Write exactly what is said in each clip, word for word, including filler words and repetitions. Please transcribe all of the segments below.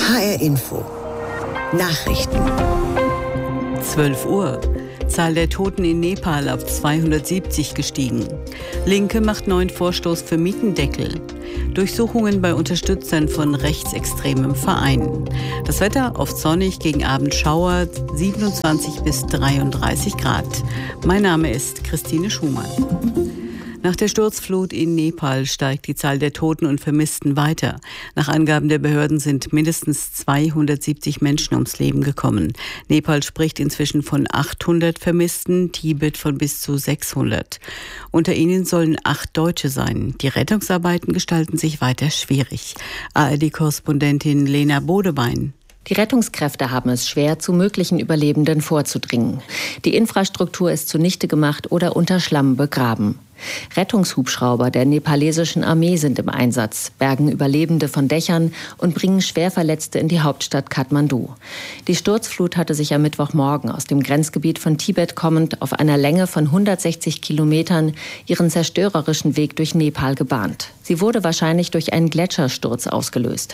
H R Info. Nachrichten. zwölf Uhr. Zahl der Toten in Nepal auf zweihundertsiebzig gestiegen. Linke macht neuen Vorstoß für Mietendeckel. Durchsuchungen bei Unterstützern von rechtsextremem Verein. Das Wetter oft sonnig, gegen Abend Schauer, siebenundzwanzig bis dreiunddreißig Grad. Mein Name ist Christine Schumann. Nach der Sturzflut in Nepal steigt die Zahl der Toten und Vermissten weiter. Nach Angaben der Behörden sind mindestens zweihundertsiebzig Menschen ums Leben gekommen. Nepal spricht inzwischen von achthundert Vermissten, Tibet von bis zu sechshundert. Unter ihnen sollen acht Deutsche sein. Die Rettungsarbeiten gestalten sich weiter schwierig. A R D-Korrespondentin Lena Bodebein. Die Rettungskräfte haben es schwer, zu möglichen Überlebenden vorzudringen. Die Infrastruktur ist zunichte gemacht oder unter Schlamm begraben. Rettungshubschrauber der nepalesischen Armee sind im Einsatz, bergen Überlebende von Dächern und bringen Schwerverletzte in die Hauptstadt Kathmandu. Die Sturzflut hatte sich am Mittwochmorgen aus dem Grenzgebiet von Tibet kommend auf einer Länge von hundertsechzig Kilometern ihren zerstörerischen Weg durch Nepal gebahnt. Sie wurde wahrscheinlich durch einen Gletschersturz ausgelöst.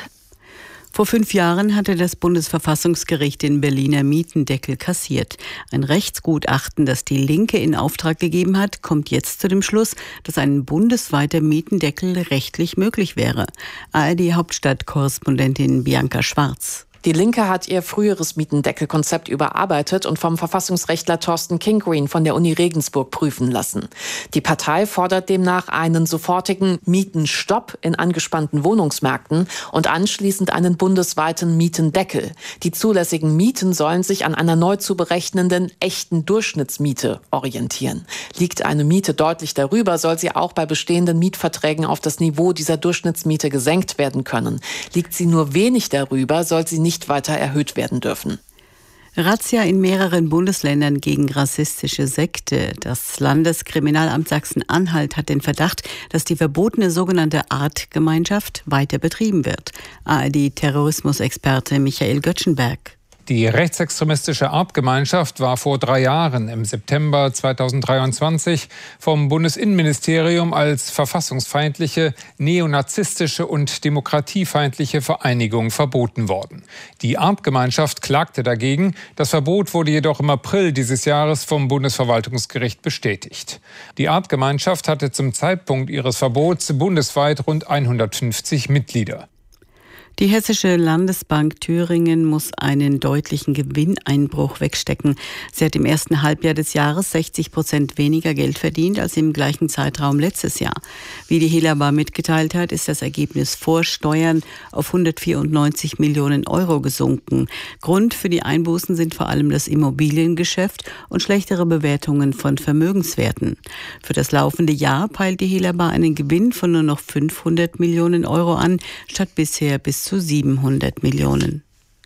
Vor fünf Jahren hatte das Bundesverfassungsgericht den Berliner Mietendeckel kassiert. Ein Rechtsgutachten, das die Linke in Auftrag gegeben hat, kommt jetzt zu dem Schluss, dass ein bundesweiter Mietendeckel rechtlich möglich wäre. A R D-Hauptstadt-Korrespondentin Bianca Schwarz. Die Linke hat ihr früheres Mietendeckelkonzept überarbeitet und vom Verfassungsrechtler Thorsten Kingreen von der Uni Regensburg prüfen lassen. Die Partei fordert demnach einen sofortigen Mietenstopp in angespannten Wohnungsmärkten und anschließend einen bundesweiten Mietendeckel. Die zulässigen Mieten sollen sich an einer neu zu berechnenden echten Durchschnittsmiete orientieren. Liegt eine Miete deutlich darüber, soll sie auch bei bestehenden Mietverträgen auf das Niveau dieser Durchschnittsmiete gesenkt werden können. Liegt sie nur wenig darüber, soll sie nicht nicht weiter erhöht werden dürfen. Razzia in mehreren Bundesländern gegen rassistische Sekte. Das Landeskriminalamt Sachsen-Anhalt hat den Verdacht, dass die verbotene sogenannte Artgemeinschaft weiter betrieben wird. A R D-Terrorismusexperte Michael Göttschenberg. Die rechtsextremistische Artgemeinschaft war vor drei Jahren im September zweitausenddreiundzwanzig vom Bundesinnenministerium als verfassungsfeindliche, neonazistische und demokratiefeindliche Vereinigung verboten worden. Die Artgemeinschaft klagte dagegen. Das Verbot wurde jedoch im April dieses Jahres vom Bundesverwaltungsgericht bestätigt. Die Artgemeinschaft hatte zum Zeitpunkt ihres Verbots bundesweit rund hundertfünfzig Mitglieder. Die Hessische Landesbank Thüringen muss einen deutlichen Gewinneinbruch wegstecken. Sie hat im ersten Halbjahr des Jahres sechzig Prozent weniger Geld verdient als im gleichen Zeitraum letztes Jahr. Wie die Helaba mitgeteilt hat, ist das Ergebnis vor Steuern auf hundertvierundneunzig Millionen Euro gesunken. Grund für die Einbußen sind vor allem das Immobiliengeschäft und schlechtere Bewertungen von Vermögenswerten. Für das laufende Jahr peilt die Helaba einen Gewinn von nur noch fünfhundert Millionen Euro an, statt bisher bis zu siebenhundert Millionen.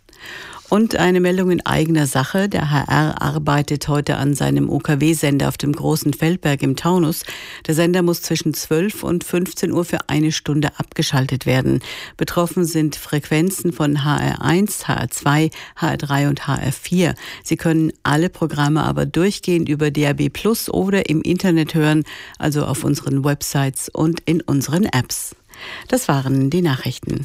Und eine Meldung in eigener Sache. Der H R arbeitet heute an seinem O K W-Sender auf dem Großen Feldberg im Taunus. Der Sender muss zwischen zwölf und fünfzehn Uhr für eine Stunde abgeschaltet werden. Betroffen sind Frequenzen von H R eins, H R zwei, H R drei und H R vier. Sie können alle Programme aber durchgehend über D A B Plus oder im Internet hören, also auf unseren Websites und in unseren Apps. Das waren die Nachrichten.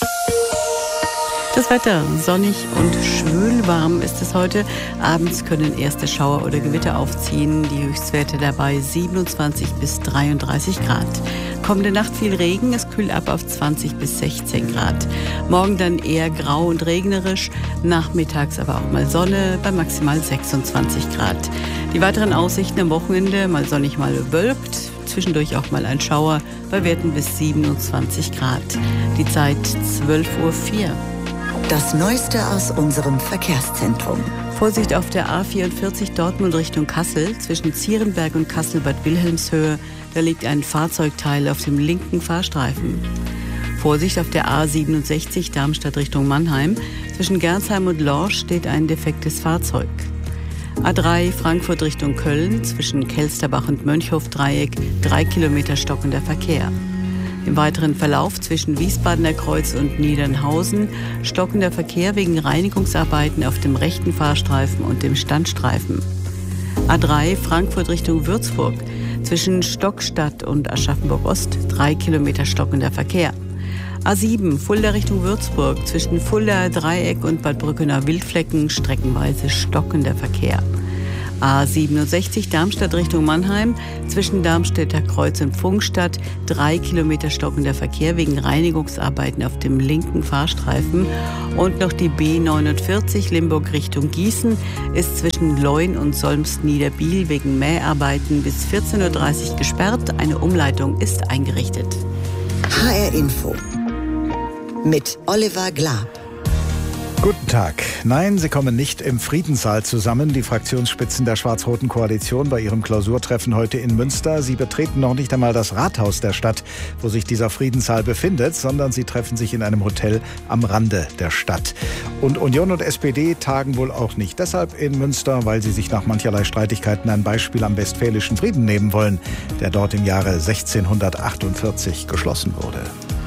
Das Wetter, sonnig und schwülwarm ist es heute. Abends können erste Schauer oder Gewitter aufziehen. Die Höchstwerte dabei siebenundzwanzig bis dreiunddreißig Grad. Kommende Nacht viel Regen, es kühlt ab auf zwanzig bis sechzehn Grad. Morgen dann eher grau und regnerisch, nachmittags aber auch mal Sonne bei maximal sechsundzwanzig Grad. Die weiteren Aussichten am Wochenende, mal sonnig, mal bewölkt. Zwischendurch auch mal ein Schauer bei Werten bis siebenundzwanzig Grad. Die Zeit zwölf Uhr vier. Das Neueste aus unserem Verkehrszentrum. Vorsicht auf der A vierundvierzig Dortmund Richtung Kassel. Zwischen Zierenberg und Kassel-Bad Wilhelmshöhe. Da liegt ein Fahrzeugteil auf dem linken Fahrstreifen. Vorsicht auf der A siebenundsechzig Darmstadt Richtung Mannheim. Zwischen Gernsheim und Lorsch steht ein defektes Fahrzeug. A drei Frankfurt Richtung Köln, zwischen Kelsterbach und Mönchhof-Dreieck, drei Kilometer stockender Verkehr. Im weiteren Verlauf zwischen Wiesbadener Kreuz und Niedernhausen stockender Verkehr wegen Reinigungsarbeiten auf dem rechten Fahrstreifen und dem Standstreifen. A drei Frankfurt Richtung Würzburg, zwischen Stockstadt und Aschaffenburg Ost, drei Kilometer stockender Verkehr. A sieben Fulda Richtung Würzburg, zwischen Fulda Dreieck und Bad Brückener Wildflecken streckenweise stockender Verkehr. A siebenundsechzig Darmstadt Richtung Mannheim, zwischen Darmstädter Kreuz und Pfungstadt, drei Kilometer stockender Verkehr wegen Reinigungsarbeiten auf dem linken Fahrstreifen. Und noch die B neunundvierzig Limburg Richtung Gießen ist zwischen Leun und Solms-Niederbiel wegen Mäharbeiten bis vierzehn Uhr dreißig gesperrt. Eine Umleitung ist eingerichtet. H R Info mit Oliver Glab. Guten Tag. Nein, sie kommen nicht im Friedenssaal zusammen, die Fraktionsspitzen der schwarz-roten Koalition bei ihrem Klausurtreffen heute in Münster. Sie betreten noch nicht einmal das Rathaus der Stadt, wo sich dieser Friedenssaal befindet, sondern sie treffen sich in einem Hotel am Rande der Stadt. Und Union und S P D tagen wohl auch nicht deshalb in Münster, weil sie sich nach mancherlei Streitigkeiten ein Beispiel am Westfälischen Frieden nehmen wollen, der dort im Jahre sechzehnhundertachtundvierzig geschlossen wurde.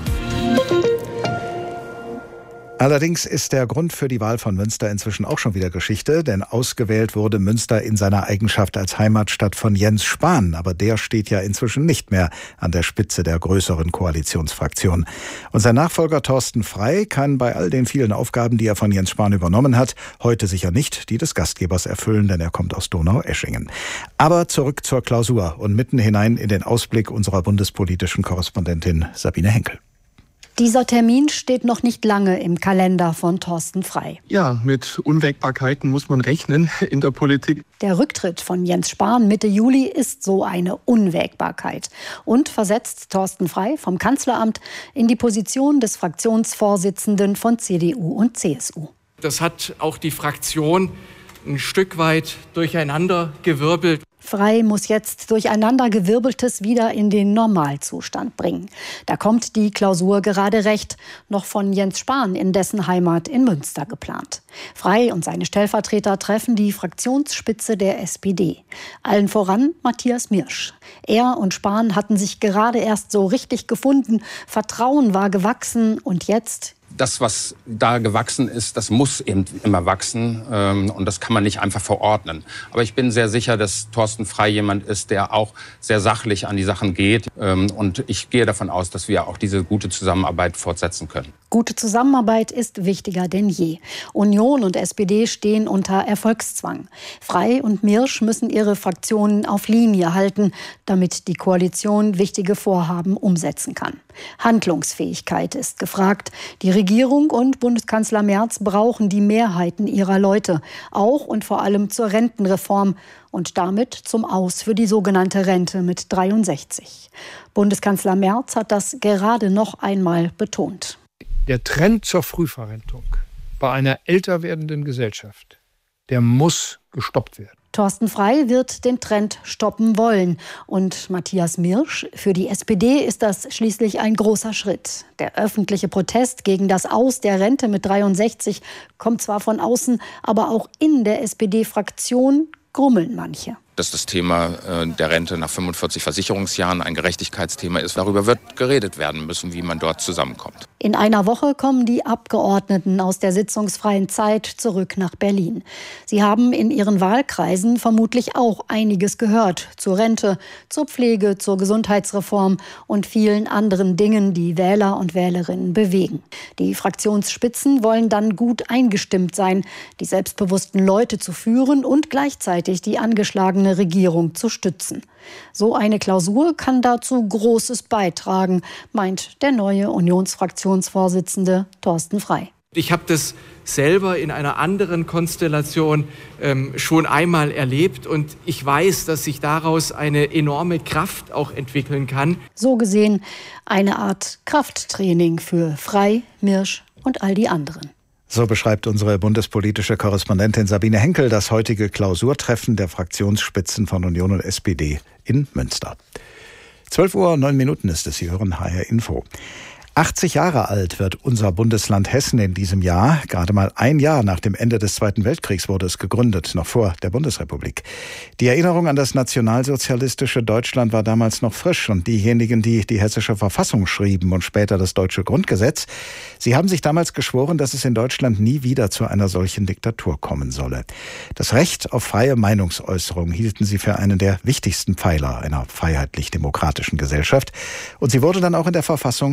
Allerdings ist der Grund für die Wahl von Münster inzwischen auch schon wieder Geschichte, denn ausgewählt wurde Münster in seiner Eigenschaft als Heimatstadt von Jens Spahn. Aber der steht ja inzwischen nicht mehr an der Spitze der größeren Koalitionsfraktion. Und sein Nachfolger Thorsten Frey kann bei all den vielen Aufgaben, die er von Jens Spahn übernommen hat, heute sicher nicht die des Gastgebers erfüllen, denn er kommt aus Donaueschingen. Aber zurück zur Klausur und mitten hinein in den Ausblick unserer bundespolitischen Korrespondentin Sabine Henkel. Dieser Termin steht noch nicht lange im Kalender von Thorsten Frey. Ja, mit Unwägbarkeiten muss man rechnen in der Politik. Der Rücktritt von Jens Spahn Mitte Juli ist so eine Unwägbarkeit und versetzt Thorsten Frey vom Kanzleramt in die Position des Fraktionsvorsitzenden von C D U und C S U. Das hat auch die Fraktion ein Stück weit durcheinandergewirbelt. Frey muss jetzt Durcheinandergewirbeltes wieder in den Normalzustand bringen. Da kommt die Klausur gerade recht, noch von Jens Spahn in dessen Heimat in Münster geplant. Frey und seine Stellvertreter treffen die Fraktionsspitze der S P D. Allen voran Matthias Mirsch. Er und Spahn hatten sich gerade erst so richtig gefunden, Vertrauen war gewachsen und jetzt... Das, was da gewachsen ist, das muss eben immer wachsen ähm, und das kann man nicht einfach verordnen. Aber ich bin sehr sicher, dass Thorsten Frey jemand ist, der auch sehr sachlich an die Sachen geht ähm, und ich gehe davon aus, dass wir auch diese gute Zusammenarbeit fortsetzen können. Gute Zusammenarbeit ist wichtiger denn je. Union und S P D stehen unter Erfolgszwang. Frey und Mirsch müssen ihre Fraktionen auf Linie halten, damit die Koalition wichtige Vorhaben umsetzen kann. Handlungsfähigkeit ist gefragt. Die Regierung und Bundeskanzler Merz brauchen die Mehrheiten ihrer Leute, auch und vor allem zur Rentenreform und damit zum Aus für die sogenannte Rente mit dreiundsechzig. Bundeskanzler Merz hat das gerade noch einmal betont. Der Trend zur Frühverrentung bei einer älter werdenden Gesellschaft, der muss gestoppt werden. Thorsten Frey wird den Trend stoppen wollen. Und Matthias Mirsch, für die S P D ist das schließlich ein großer Schritt. Der öffentliche Protest gegen das Aus der Rente mit dreiundsechzig kommt zwar von außen, aber auch in der S P D-Fraktion grummeln manche. Dass das Thema äh, der Rente nach fünfundvierzig Versicherungsjahren ein Gerechtigkeitsthema ist. Darüber wird geredet werden müssen, wie man dort zusammenkommt. In einer Woche kommen die Abgeordneten aus der sitzungsfreien Zeit zurück nach Berlin. Sie haben in ihren Wahlkreisen vermutlich auch einiges gehört zur Rente, zur Pflege, zur Gesundheitsreform und vielen anderen Dingen, die Wähler und Wählerinnen bewegen. Die Fraktionsspitzen wollen dann gut eingestimmt sein, die selbstbewussten Leute zu führen und gleichzeitig die angeschlagenen Regierung zu stützen. So eine Klausur kann dazu Großes beitragen, meint der neue Unionsfraktionsvorsitzende Thorsten Frey. Ich habe das selber in einer anderen Konstellation ähm, schon einmal erlebt und ich weiß, dass sich daraus eine enorme Kraft auch entwickeln kann. So gesehen eine Art Krafttraining für Frey, Mirsch und all die anderen. So beschreibt unsere bundespolitische Korrespondentin Sabine Henkel das heutige Klausurtreffen der Fraktionsspitzen von Union und S P D in Münster. zwölf Uhr neun Minuten ist es, Sie hören H R Info. achtzig Jahre alt wird unser Bundesland Hessen in diesem Jahr. Gerade mal ein Jahr nach dem Ende des Zweiten Weltkriegs wurde es gegründet, noch vor der Bundesrepublik. Die Erinnerung an das nationalsozialistische Deutschland war damals noch frisch und diejenigen, die die hessische Verfassung schrieben und später das deutsche Grundgesetz, sie haben sich damals geschworen, dass es in Deutschland nie wieder zu einer solchen Diktatur kommen solle. Das Recht auf freie Meinungsäußerung hielten sie für einen der wichtigsten Pfeiler einer freiheitlich-demokratischen Gesellschaft und sie wurde dann auch in der Verfassung verankert.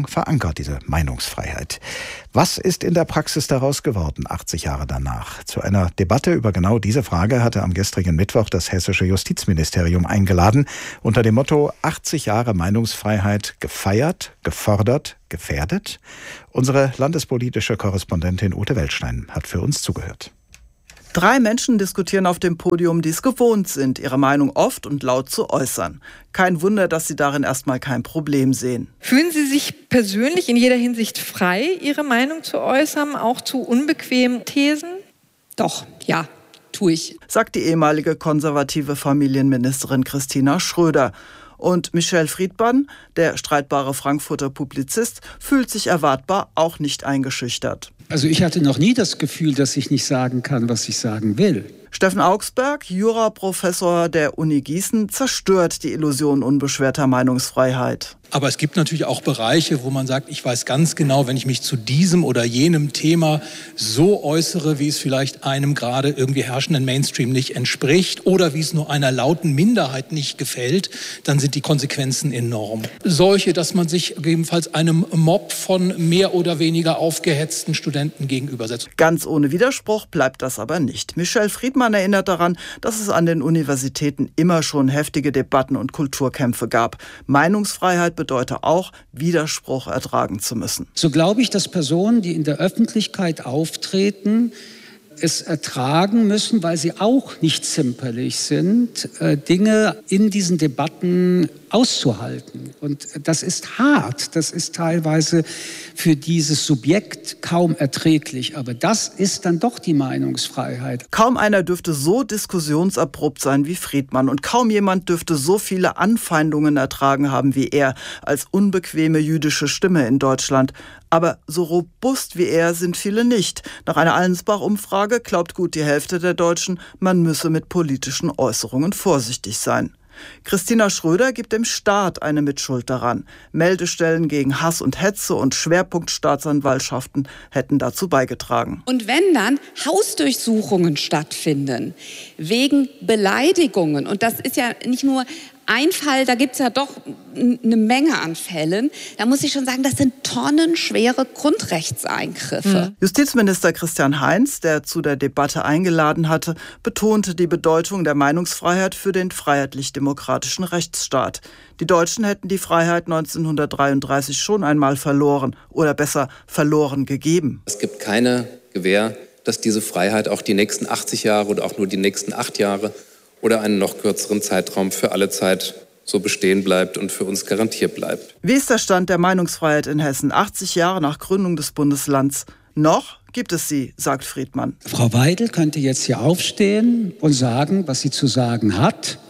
Gott, diese Meinungsfreiheit. Was ist in der Praxis daraus geworden, achtzig Jahre danach? Zu einer Debatte über genau diese Frage hatte am gestrigen Mittwoch das hessische Justizministerium eingeladen, unter dem Motto achtzig Jahre Meinungsfreiheit gefeiert, gefordert, gefährdet. Unsere landespolitische Korrespondentin Ute Weltstein hat für uns zugehört. Drei Menschen diskutieren auf dem Podium, die es gewohnt sind, ihre Meinung oft und laut zu äußern. Kein Wunder, dass sie darin erstmal kein Problem sehen. Fühlen Sie sich persönlich in jeder Hinsicht frei, Ihre Meinung zu äußern, auch zu unbequemen Thesen? Doch, ja, tue ich. Sagt die ehemalige konservative Familienministerin Christina Schröder. Und Michel Friedmann, der streitbare Frankfurter Publizist, fühlt sich erwartbar auch nicht eingeschüchtert. Also ich hatte noch nie das Gefühl, dass ich nicht sagen kann, was ich sagen will. Steffen Augsberg, Juraprofessor der Uni Gießen, zerstört die Illusion unbeschwerter Meinungsfreiheit. Aber es gibt natürlich auch Bereiche, wo man sagt, ich weiß ganz genau, wenn ich mich zu diesem oder jenem Thema so äußere, wie es vielleicht einem gerade irgendwie herrschenden Mainstream nicht entspricht oder wie es nur einer lauten Minderheit nicht gefällt, dann sind die Konsequenzen enorm. Solche, dass man sich gegebenenfalls einem Mob von mehr oder weniger aufgehetzten Studenten gegenübersetzt. Ganz ohne Widerspruch bleibt das aber nicht. Michel Friedmann erinnert daran, dass es an den Universitäten immer schon heftige Debatten und Kulturkämpfe gab. Meinungsfreiheit bedeutet auch, Widerspruch ertragen zu müssen. So glaube ich, dass Personen, die in der Öffentlichkeit auftreten, es ertragen müssen, weil sie auch nicht zimperlich sind, Dinge in diesen Debatten auszuhalten. Und das ist hart, das ist teilweise für dieses Subjekt kaum erträglich. Aber das ist dann doch die Meinungsfreiheit. Kaum einer dürfte so diskussionserprobt sein wie Friedmann. Und kaum jemand dürfte so viele Anfeindungen ertragen haben wie er als unbequeme jüdische Stimme in Deutschland. Aber so robust wie er sind viele nicht. Nach einer Allensbach-Umfrage glaubt gut die Hälfte der Deutschen, man müsse mit politischen Äußerungen vorsichtig sein. Christina Schröder gibt dem Staat eine Mitschuld daran. Meldestellen gegen Hass und Hetze und Schwerpunktstaatsanwaltschaften hätten dazu beigetragen. Und wenn dann Hausdurchsuchungen stattfinden, wegen Beleidigungen, und das ist ja nicht nur ein Fall, da gibt es ja doch eine Menge an Fällen. Da muss ich schon sagen, das sind tonnenschwere Grundrechtseingriffe. Mhm. Justizminister Christian Heinz, der zu der Debatte eingeladen hatte, betonte die Bedeutung der Meinungsfreiheit für den freiheitlich-demokratischen Rechtsstaat. Die Deutschen hätten die Freiheit neunzehnhundertdreiunddreißig schon einmal verloren oder besser verloren gegeben. Es gibt keine Gewähr, dass diese Freiheit auch die nächsten achtzig Jahre oder auch nur die nächsten acht Jahre oder einen noch kürzeren Zeitraum für alle Zeit so bestehen bleibt und für uns garantiert bleibt. Wie ist der Stand der Meinungsfreiheit in Hessen, achtzig Jahre nach Gründung des Bundeslands? Noch gibt es sie, sagt Friedmann. Frau Weidel könnte jetzt hier aufstehen und sagen, was sie zu sagen hat.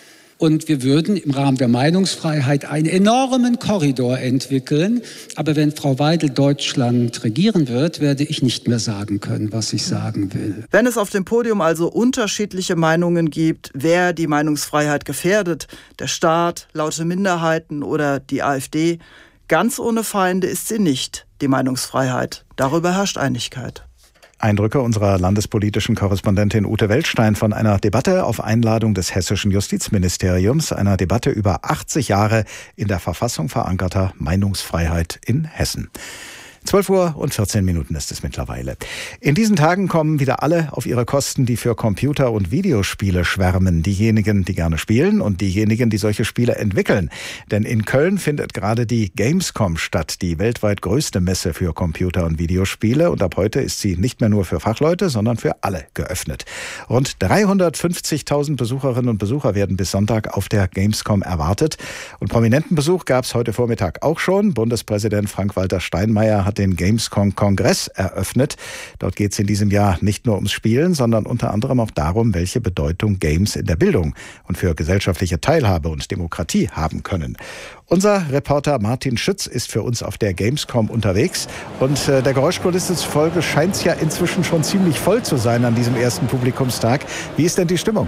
Und wir würden im Rahmen der Meinungsfreiheit einen enormen Korridor entwickeln. Aber wenn Frau Weidel Deutschland regieren wird, werde ich nicht mehr sagen können, was ich sagen will. Wenn es auf dem Podium also unterschiedliche Meinungen gibt, wer die Meinungsfreiheit gefährdet, der Staat, laute Minderheiten oder die AfD, ganz ohne Feinde ist sie nicht, die Meinungsfreiheit. Darüber herrscht Einigkeit. Eindrücke unserer landespolitischen Korrespondentin Ute Weltstein von einer Debatte auf Einladung des hessischen Justizministeriums, einer Debatte über achtzig Jahre in der Verfassung verankerter Meinungsfreiheit in Hessen. zwölf Uhr und vierzehn Minuten ist es mittlerweile. In diesen Tagen kommen wieder alle auf ihre Kosten, die für Computer- und Videospiele schwärmen. Diejenigen, die gerne spielen und diejenigen, die solche Spiele entwickeln. Denn in Köln findet gerade die Gamescom statt, die weltweit größte Messe für Computer- und Videospiele. Und ab heute ist sie nicht mehr nur für Fachleute, sondern für alle geöffnet. Rund dreihundertfünfzigtausend Besucherinnen und Besucher werden bis Sonntag auf der Gamescom erwartet. Und prominenten Besuch gab es heute Vormittag auch schon. Bundespräsident Frank-Walter Steinmeier hat den Gamescom-Kongress eröffnet. Dort geht es in diesem Jahr nicht nur ums Spielen, sondern unter anderem auch darum, welche Bedeutung Games in der Bildung und für gesellschaftliche Teilhabe und Demokratie haben können. Unser Reporter Martin Schütz ist für uns auf der Gamescom unterwegs und äh, der Geräuschkulisse zufolge scheint es ja inzwischen schon ziemlich voll zu sein an diesem ersten Publikumstag. Wie ist denn die Stimmung?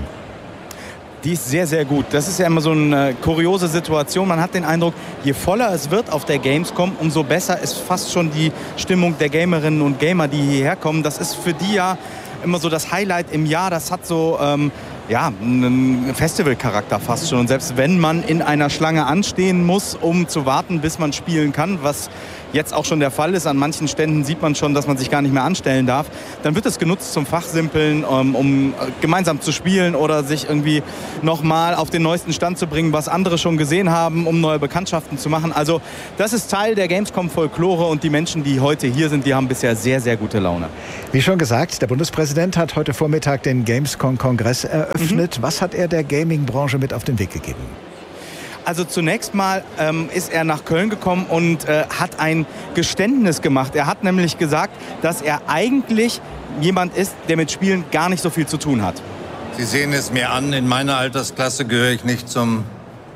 Die ist sehr, sehr gut. Das ist ja immer so eine kuriose Situation. Man hat den Eindruck, je voller es wird auf der Gamescom, umso besser ist fast schon die Stimmung der Gamerinnen und Gamer, die hierher kommen. Das ist für die ja immer so das Highlight im Jahr. Das hat so ähm, ja, einen Festivalcharakter fast schon. Und selbst wenn man in einer Schlange anstehen muss, um zu warten, bis man spielen kann, was jetzt auch schon der Fall ist. An manchen Ständen sieht man schon, dass man sich gar nicht mehr anstellen darf. Dann wird es genutzt zum Fachsimpeln, um, um gemeinsam zu spielen oder sich irgendwie nochmal auf den neuesten Stand zu bringen, was andere schon gesehen haben, um neue Bekanntschaften zu machen. Also das ist Teil der Gamescom-Folklore und die Menschen, die heute hier sind, die haben bisher sehr, sehr gute Laune. Wie schon gesagt, der Bundespräsident hat heute Vormittag den Gamescom-Kongress eröffnet. Mhm. Was hat er der Gaming-Branche mit auf den Weg gegeben? Also zunächst mal ähm, ist er nach Köln gekommen und äh, hat ein Geständnis gemacht. Er hat nämlich gesagt, dass er eigentlich jemand ist, der mit Spielen gar nicht so viel zu tun hat. Sie sehen es mir an, in meiner Altersklasse gehöre ich nicht zum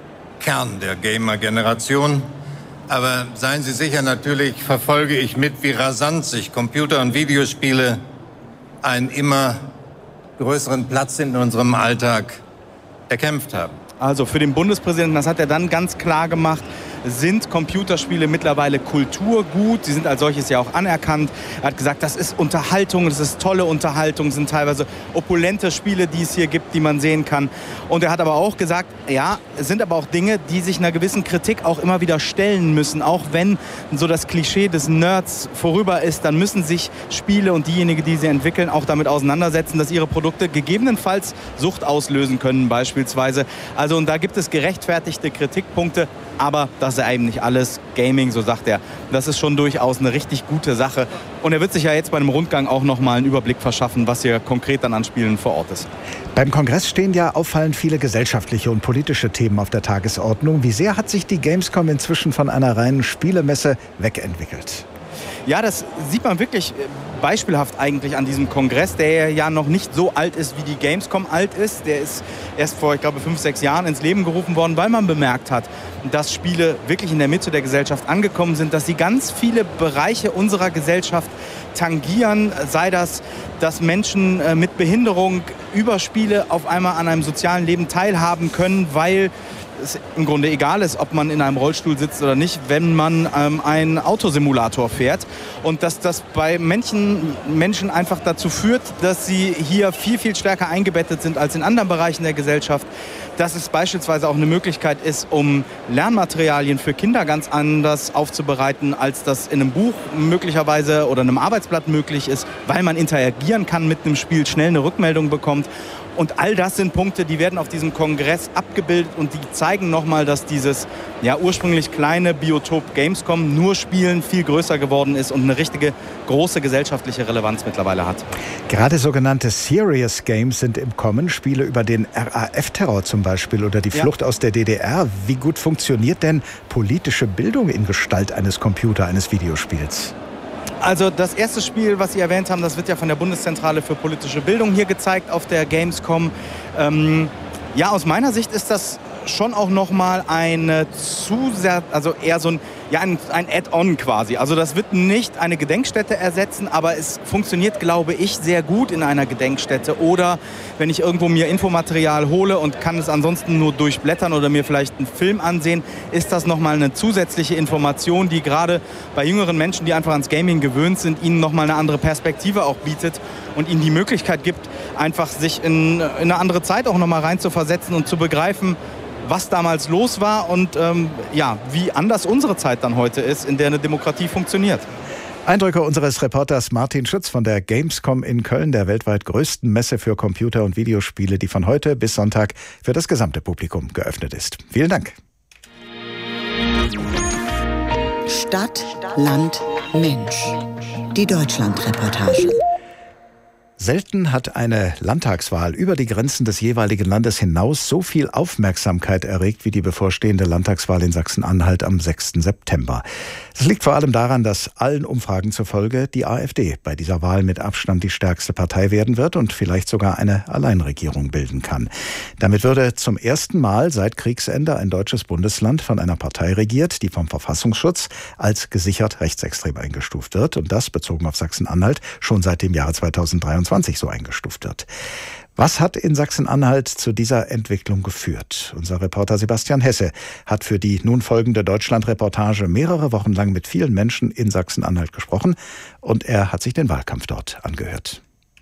Kern der Gamer-Generation. Aber seien Sie sicher, natürlich verfolge ich mit, wie rasant sich Computer- und Videospiele einen immer größeren Platz in unserem Alltag erkämpft haben. Also für den Bundespräsidenten, das hat er dann ganz klar gemacht, sind Computerspiele mittlerweile Kulturgut. Sie sind als solches ja auch anerkannt. Er hat gesagt, das ist Unterhaltung, das ist tolle Unterhaltung, sind teilweise opulente Spiele, die es hier gibt, die man sehen kann. Und er hat aber auch gesagt, ja, es sind aber auch Dinge, die sich einer gewissen Kritik auch immer wieder stellen müssen. Auch wenn so das Klischee des Nerds vorüber ist, dann müssen sich Spiele und diejenigen, die sie entwickeln, auch damit auseinandersetzen, dass ihre Produkte gegebenenfalls Sucht auslösen können beispielsweise. Also und da gibt es gerechtfertigte Kritikpunkte, aber das ist eben nicht alles Gaming, so sagt er. Das ist schon durchaus eine richtig gute Sache. Und er wird sich ja jetzt bei einem Rundgang auch noch mal einen Überblick verschaffen, was hier konkret dann an Spielen vor Ort ist. Beim Kongress stehen ja auffallend viele gesellschaftliche und politische Themen auf der Tagesordnung. Wie sehr hat sich die Gamescom inzwischen von einer reinen Spielemesse wegentwickelt? Ja, das sieht man wirklich beispielhaft eigentlich an diesem Kongress, der ja noch nicht so alt ist, wie die Gamescom alt ist. Der ist erst vor, ich glaube, fünf, sechs Jahren ins Leben gerufen worden, weil man bemerkt hat, dass Spiele wirklich in der Mitte der Gesellschaft angekommen sind, dass sie ganz viele Bereiche unserer Gesellschaft tangieren, sei das, dass Menschen mit Behinderung über Spiele auf einmal an einem sozialen Leben teilhaben können, weil es im Grunde egal ist, ob man in einem Rollstuhl sitzt oder nicht, wenn man ähm, einen Autosimulator fährt. Und dass das bei manchen Menschen einfach dazu führt, dass sie hier viel, viel stärker eingebettet sind als in anderen Bereichen der Gesellschaft. Dass es beispielsweise auch eine Möglichkeit ist, um Lernmaterialien für Kinder ganz anders aufzubereiten, als das in einem Buch möglicherweise oder einem Arbeitsblatt möglich ist, weil man interagieren kann mit einem Spiel, schnell eine Rückmeldung bekommt. Und all das sind Punkte, die werden auf diesem Kongress abgebildet und die zeigen nochmal, dass dieses ja, ursprünglich kleine Biotop Gamescom nur Spielen viel größer geworden ist und eine richtige große gesellschaftliche Relevanz mittlerweile hat. Gerade sogenannte Serious Games sind im Kommen, Spiele über den R A F-Terror zum Beispiel oder die Flucht ja. aus der D D R. Wie gut funktioniert denn politische Bildung in Gestalt eines Computer, eines Videospiels? Also das erste Spiel, was Sie erwähnt haben, das wird ja von der Bundeszentrale für politische Bildung hier gezeigt auf der Gamescom. Ähm, ja, aus meiner Sicht ist das schon auch nochmal eine Zusatz, also eher so ein, ja, ein, ein Add-on quasi. Also das wird nicht eine Gedenkstätte ersetzen, aber es funktioniert, glaube ich, sehr gut in einer Gedenkstätte. Oder wenn ich irgendwo mir Infomaterial hole und kann es ansonsten nur durchblättern oder mir vielleicht einen Film ansehen, ist das nochmal eine zusätzliche Information, die gerade bei jüngeren Menschen, die einfach ans Gaming gewöhnt sind, ihnen nochmal eine andere Perspektive auch bietet und ihnen die Möglichkeit gibt, einfach sich in, in eine andere Zeit auch nochmal reinzuversetzen und zu begreifen, was damals los war und ähm, ja, wie anders unsere Zeit dann heute ist, in der eine Demokratie funktioniert. Eindrücke unseres Reporters Martin Schütz von der Gamescom in Köln, der weltweit größten Messe für Computer- und Videospiele, die von heute bis Sonntag für das gesamte Publikum geöffnet ist. Vielen Dank. Stadt, Land, Mensch. Die Deutschlandreportage. Selten hat eine Landtagswahl über die Grenzen des jeweiligen Landes hinaus so viel Aufmerksamkeit erregt wie die bevorstehende Landtagswahl in Sachsen-Anhalt am sechsten September. Das liegt vor allem daran, dass allen Umfragen zufolge die AfD bei dieser Wahl mit Abstand die stärkste Partei werden wird und vielleicht sogar eine Alleinregierung bilden kann. Damit würde zum ersten Mal seit Kriegsende ein deutsches Bundesland von einer Partei regiert, die vom Verfassungsschutz als gesichert rechtsextrem eingestuft wird und das, bezogen auf Sachsen-Anhalt, schon seit dem Jahre zweitausenddreiundzwanzig so eingestuft wird. Was hat in Sachsen-Anhalt zu dieser Entwicklung geführt? Unser Reporter Sebastian Hesse hat für die nun folgende Deutschland-Reportage mehrere Wochen lang mit vielen Menschen in Sachsen-Anhalt gesprochen und er hat sich den Wahlkampf dort angehört.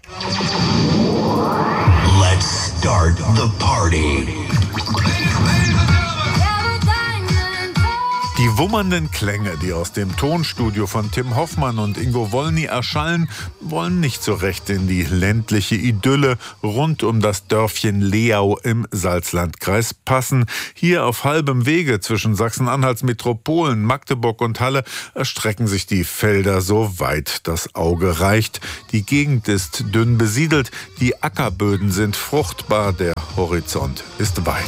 Let's start the party. Die wummernden Klänge, die aus dem Tonstudio von Tim Hoffmann und Ingo Wolny erschallen, wollen nicht so recht in die ländliche Idylle rund um das Dörfchen Leau im Salzlandkreis passen. Hier auf halbem Wege zwischen Sachsen-Anhalts Metropolen, Magdeburg und Halle erstrecken sich die Felder so weit das Auge reicht. Die Gegend ist dünn besiedelt, die Ackerböden sind fruchtbar, der Horizont ist weit.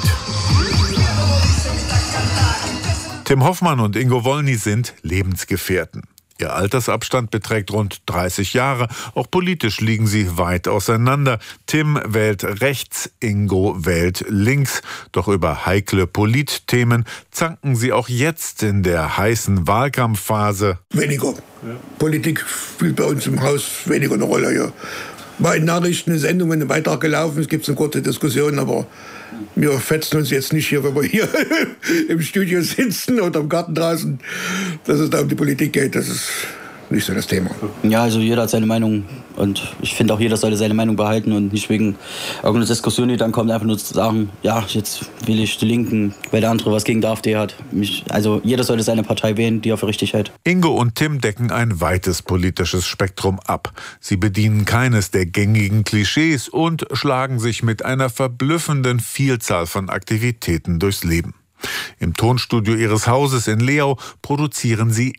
Tim Hoffmann und Ingo Wolny sind Lebensgefährten. Ihr Altersabstand beträgt rund dreißig Jahre. Auch politisch liegen sie weit auseinander. Tim wählt rechts, Ingo wählt links. Doch über heikle Politthemen zanken sie auch jetzt in der heißen Wahlkampfphase. Weniger. Ja. Politik spielt bei uns im Haus weniger eine Rolle. Ja. Mal in Nachrichten, in Sendungen, ein Beitrag gelaufen, es gibt eine kurze Diskussion, aber wir fetzen uns jetzt nicht hier, wenn wir hier im Studio sitzen oder im Garten draußen, dass es da um die Politik geht. Das ist nicht so das Thema. Ja, also jeder hat seine Meinung und ich finde auch, jeder sollte seine Meinung behalten und nicht wegen irgendeiner Diskussion, die dann kommt, einfach nur zu sagen, ja, jetzt will ich die Linken, weil der andere was gegen die AfD hat. Mich, also jeder sollte seine Partei wählen, die er für richtig hält. Ingo und Tim decken ein weites politisches Spektrum ab. Sie bedienen keines der gängigen Klischees und schlagen sich mit einer verblüffenden Vielzahl von Aktivitäten durchs Leben. Im Tonstudio ihres Hauses in Leau produzieren sie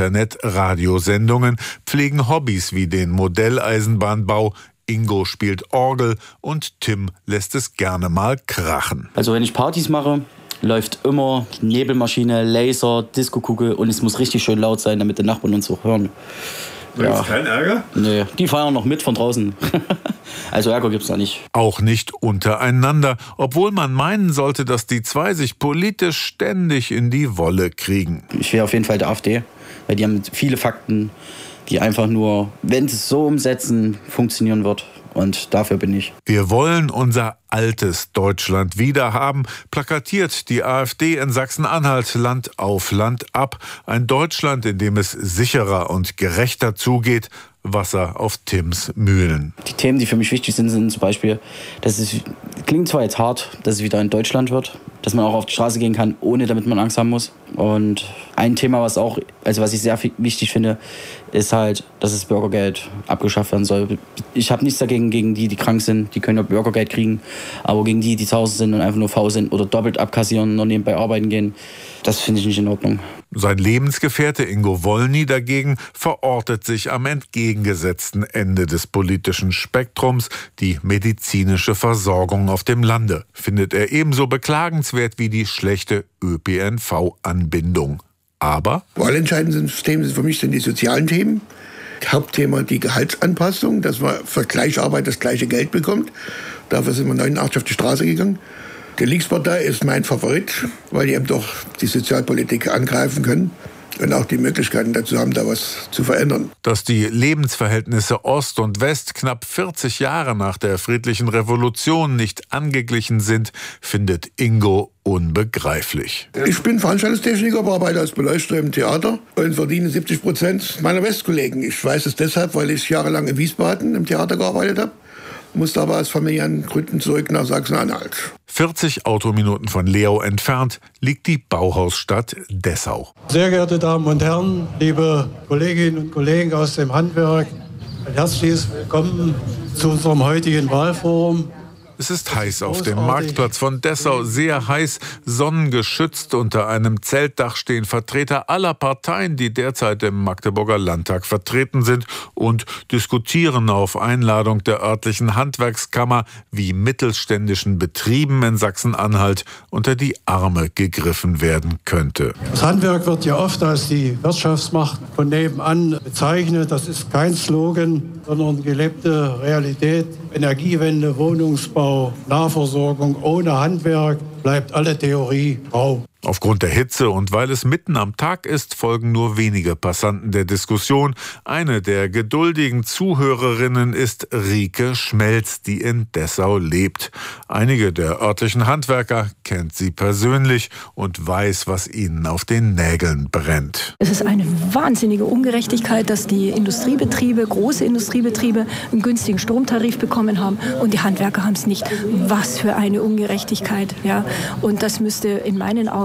Internet-Radiosendungen, pflegen Hobbys wie den Modelleisenbahnbau. Ingo spielt Orgel und Tim lässt es gerne mal krachen. Also wenn ich Partys mache, läuft immer Nebelmaschine, Laser, Diskokugel und es muss richtig schön laut sein, damit die Nachbarn uns auch hören. Da gibt's keinen Ärger? Nee, die feiern noch mit von draußen. Also Ärger gibt's da nicht. Auch nicht untereinander, obwohl man meinen sollte, dass die zwei sich politisch ständig in die Wolle kriegen. Ich wäre auf jeden Fall der AfD, weil die haben viele Fakten, die einfach nur, wenn sie es so umsetzen, funktionieren wird. Und dafür bin ich. Wir wollen unser altes Deutschland wiederhaben, plakatiert die AfD in Sachsen-Anhalt Land auf Land ab. Ein Deutschland, in dem es sicherer und gerechter zugeht. Wasser auf Tims Mühlen. Die Themen, die für mich wichtig sind, sind zum Beispiel, dass es klingt zwar jetzt hart, dass es wieder in Deutschland wird, dass man auch auf die Straße gehen kann, ohne damit man Angst haben muss. Und ein Thema, was auch, also was ich sehr wichtig finde, ist halt, dass das Bürgergeld abgeschafft werden soll. Ich habe nichts dagegen gegen die, die krank sind, die können ja Bürgergeld kriegen, aber gegen die, die zu Hause sind und einfach nur faul sind oder doppelt abkassieren und noch nebenbei arbeiten gehen, das finde ich nicht in Ordnung. Sein Lebensgefährte Ingo Wolny dagegen verortet sich am entgegengesetzten Ende des politischen Spektrums. Die medizinische Versorgung auf dem Lande findet er ebenso beklagenswert wie die schlechte Ö P N V-Anbindung. Aber wahlentscheidende Themen sind für mich sind die sozialen Themen. Hauptthema die Gehaltsanpassung, dass man für gleiche Arbeit das gleiche Geld bekommt. Dafür sind wir neunundachtzig auf die Straße gegangen. Die Linkspartei ist mein Favorit, weil die eben doch die Sozialpolitik angreifen können und auch die Möglichkeiten dazu haben, da was zu verändern. Dass die Lebensverhältnisse Ost und West knapp vierzig Jahre nach der friedlichen Revolution nicht angeglichen sind, findet Ingo unbegreiflich. Ich bin Veranstaltungstechniker, arbeite als Beleuchter im Theater und verdiene siebzig Prozent meiner Westkollegen. Ich weiß es deshalb, weil ich jahrelang in Wiesbaden im Theater gearbeitet habe. Musste aber aus familiären Gründen zurück nach Sachsen-Anhalt. vierzig Autominuten von Leau entfernt liegt die Bauhausstadt Dessau. Sehr geehrte Damen und Herren, liebe Kolleginnen und Kollegen aus dem Handwerk, ein herzliches Willkommen zu unserem heutigen Wahlforum. Es ist heiß auf dem Marktplatz von Dessau, sehr heiß, sonnengeschützt. Unter einem Zeltdach stehen Vertreter aller Parteien, die derzeit im Magdeburger Landtag vertreten sind und diskutieren auf Einladung der örtlichen Handwerkskammer, wie mittelständischen Betrieben in Sachsen-Anhalt unter die Arme gegriffen werden könnte. Das Handwerk wird ja oft als die Wirtschaftsmacht von nebenan bezeichnet. Das ist kein Slogan, sondern gelebte Realität. Energiewende, Wohnungsbau, Nahversorgung ohne Handwerk bleibt alle Theorie rau. Aufgrund der Hitze und weil es mitten am Tag ist, folgen nur wenige Passanten der Diskussion. Eine der geduldigen Zuhörerinnen ist Rike Schmelz, die in Dessau lebt. Einige der örtlichen Handwerker kennt sie persönlich und weiß, was ihnen auf den Nägeln brennt. Es ist eine wahnsinnige Ungerechtigkeit, dass die Industriebetriebe, große Industriebetriebe, einen günstigen Stromtarif bekommen haben und die Handwerker haben es nicht. Was für eine Ungerechtigkeit. Ja? Und das müsste in meinen Augen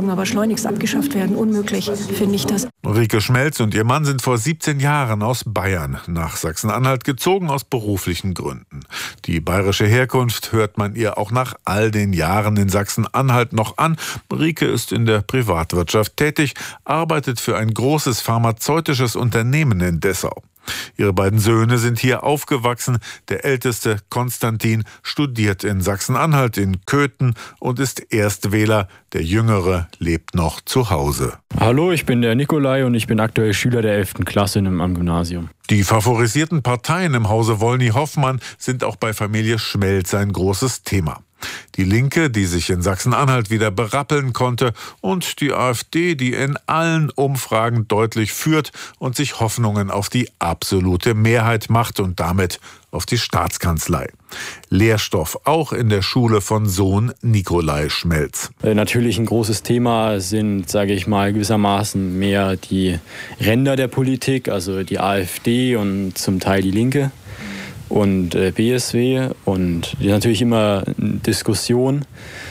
mögen aber schleunigst abgeschafft werden. Unmöglich, finde ich das. Rike Schmelz und ihr Mann sind vor siebzehn Jahren aus Bayern nach Sachsen-Anhalt gezogen, aus beruflichen Gründen. Die bayerische Herkunft hört man ihr auch nach all den Jahren in Sachsen-Anhalt noch an. Rike ist in der Privatwirtschaft tätig, arbeitet für ein großes pharmazeutisches Unternehmen in Dessau. Ihre beiden Söhne sind hier aufgewachsen. Der älteste, Konstantin, studiert in Sachsen-Anhalt in Köthen und ist Erstwähler. Der jüngere lebt noch zu Hause. Hallo, ich bin der Nikolai und ich bin aktuell Schüler der elften Klasse am Gymnasium. Die favorisierten Parteien im Hause Wollny-Hoffmann sind auch bei Familie Schmelz ein großes Thema. Die Linke, die sich in Sachsen-Anhalt wieder berappeln konnte, und die AfD, die in allen Umfragen deutlich führt und sich Hoffnungen auf die absolute Mehrheit macht und damit auf die Staatskanzlei. Lehrstoff auch in der Schule von Sohn Nikolai Schmelz. Natürlich ein großes Thema sind, sage ich mal, gewissermaßen mehr die Ränder der Politik, also die AfD und zum Teil die Linke und äh, B S W, und die natürlich immer eine Diskussion.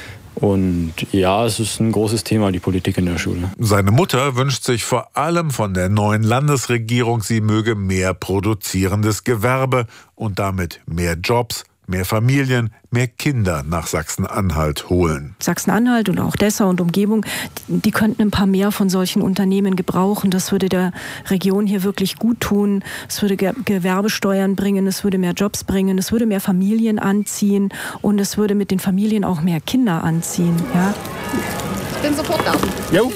Und ja, es ist ein großes Thema, die Politik in der Schule. Seine Mutter wünscht sich vor allem von der neuen Landesregierung, sie möge mehr produzierendes Gewerbe und damit mehr Jobs, mehr Familien, mehr Kinder nach Sachsen-Anhalt holen. Sachsen-Anhalt und auch Dessau und Umgebung, die könnten ein paar mehr von solchen Unternehmen gebrauchen. Das würde der Region hier wirklich gut tun. Es würde Ge- Gewerbesteuern bringen, es würde mehr Jobs bringen, es würde mehr Familien anziehen und es würde mit den Familien auch mehr Kinder anziehen. Ja? Ich bin sofort da. Jo.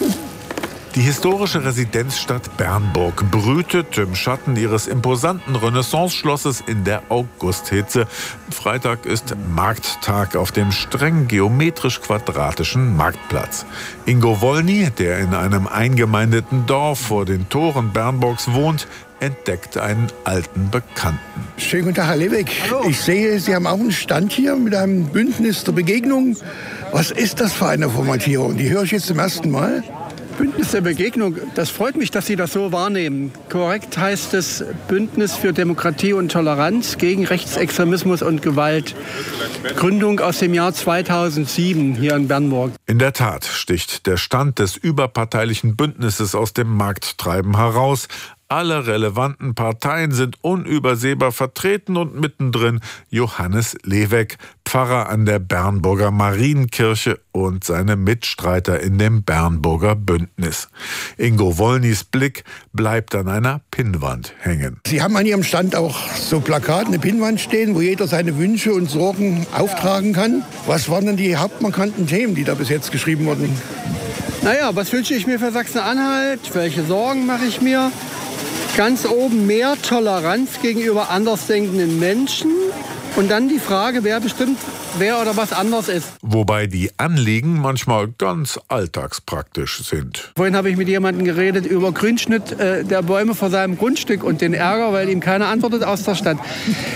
Die historische Residenzstadt Bernburg brütet im Schatten ihres imposanten Renaissance-Schlosses in der Augusthitze. Freitag ist Markttag auf dem streng geometrisch-quadratischen Marktplatz. Ingo Wollny, der in einem eingemeindeten Dorf vor den Toren Bernburgs wohnt, entdeckt einen alten Bekannten. Schönen guten Tag, Herr Lebeck. Hallo. Ich sehe, Sie haben auch einen Stand hier mit einem Bündnis der Begegnung. Was ist das für eine Formatierung? Die höre ich jetzt zum ersten Mal. Bündnis der Begegnung, das freut mich, dass Sie das so wahrnehmen. Korrekt heißt es Bündnis für Demokratie und Toleranz gegen Rechtsextremismus und Gewalt. Gründung aus dem Jahr zweitausendsieben hier in Bernburg. In der Tat sticht der Stand des überparteilichen Bündnisses aus dem Markttreiben heraus. Alle relevanten Parteien sind unübersehbar vertreten und mittendrin Johannes Leweck, Pfarrer an der Bernburger Marienkirche und seine Mitstreiter in dem Bernburger Bündnis. Ingo Wollnys Blick bleibt an einer Pinnwand hängen. Sie haben an Ihrem Stand auch so Plakate, eine Pinnwand stehen, wo jeder seine Wünsche und Sorgen auftragen kann. Was waren denn die hauptmarkanten Themen, die da bis jetzt geschrieben wurden? Naja, was wünsche ich mir für Sachsen-Anhalt? Welche Sorgen mache ich mir? Ganz oben mehr Toleranz gegenüber andersdenkenden Menschen. Und dann die Frage, wer bestimmt, wer oder was anders ist. Wobei die Anliegen manchmal ganz alltagspraktisch sind. Vorhin habe ich mit jemandem geredet über Grünschnitt äh, der Bäume vor seinem Grundstück und den Ärger, weil ihm keiner antwortet aus der Stadt.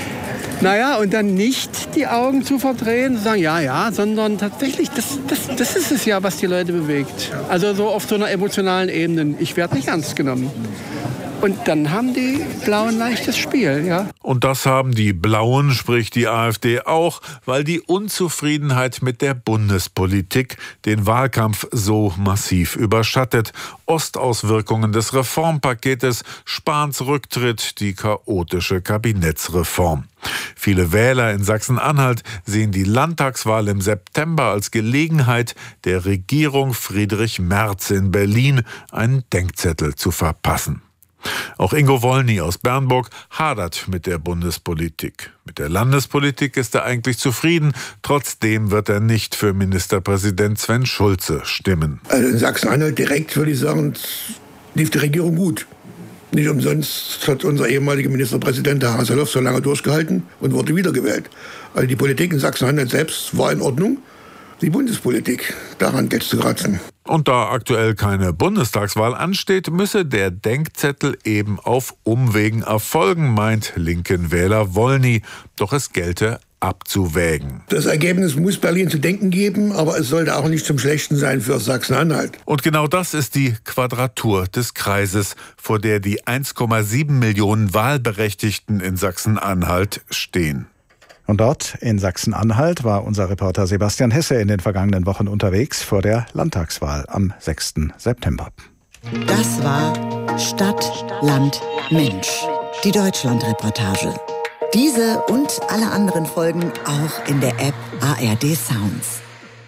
Naja, und dann nicht die Augen zu verdrehen, zu sagen, ja, ja, sondern tatsächlich, das, das, das ist es ja, was die Leute bewegt. Also so auf so einer emotionalen Ebene. Ich werde nicht ernst genommen. Und dann haben die Blauen leichtes Spiel, ja. Und das haben die Blauen, sprich die AfD, auch, weil die Unzufriedenheit mit der Bundespolitik den Wahlkampf so massiv überschattet. Ostauswirkungen des Reformpaketes, Spahns Rücktritt, die chaotische Kabinettsreform. Viele Wähler in Sachsen-Anhalt sehen die Landtagswahl im September als Gelegenheit, der Regierung Friedrich Merz in Berlin einen Denkzettel zu verpassen. Auch Ingo Wollny aus Bernburg hadert mit der Bundespolitik. Mit der Landespolitik ist er eigentlich zufrieden. Trotzdem wird er nicht für Ministerpräsident Sven Schulze stimmen. Also in Sachsen-Anhalt direkt würde ich sagen, lief die Regierung gut. Nicht umsonst hat unser ehemaliger Ministerpräsident, der Haseloff, so lange durchgehalten und wurde wiedergewählt. Also die Politik in Sachsen-Anhalt selbst war in Ordnung. Die Bundespolitik, daran geht's zu kratzen. Und da aktuell keine Bundestagswahl ansteht, müsse der Denkzettel eben auf Umwegen erfolgen, meint linken Wähler Wollny. Doch es gelte abzuwägen. Das Ergebnis muss Berlin zu denken geben, aber es sollte auch nicht zum Schlechten sein für Sachsen-Anhalt. Und genau das ist die Quadratur des Kreises, vor der die eins Komma sieben Millionen Wahlberechtigten in Sachsen-Anhalt stehen. Und dort in Sachsen-Anhalt war unser Reporter Sebastian Hesse in den vergangenen Wochen unterwegs vor der Landtagswahl am sechsten September. Das war Stadt, Land, Mensch. Die Deutschland-Reportage. Diese und alle anderen Folgen auch in der App A R D Sounds.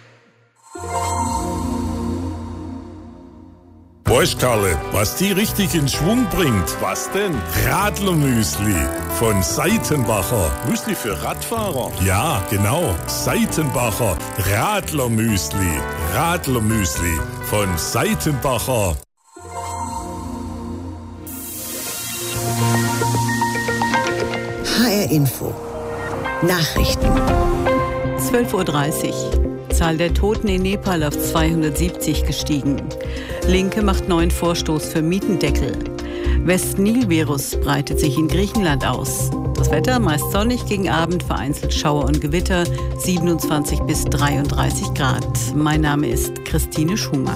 Weißt Karle, was die richtig in Schwung bringt? Was denn? Radlermüsli von Seitenbacher. Müsli für Radfahrer? Ja, genau. Seitenbacher Radlermüsli. Radlermüsli von Seitenbacher. H R Info. Nachrichten. zwölf Uhr dreißig. Zahl der Toten in Nepal auf zweihundertsiebzig gestiegen. Linke macht neuen Vorstoß für Mietendeckel. West-Nil-Virus breitet sich in Griechenland aus. Das Wetter meist sonnig, gegen Abend vereinzelt Schauer und Gewitter, siebenundzwanzig bis dreiunddreißig Grad. Mein Name ist Christine Schumann.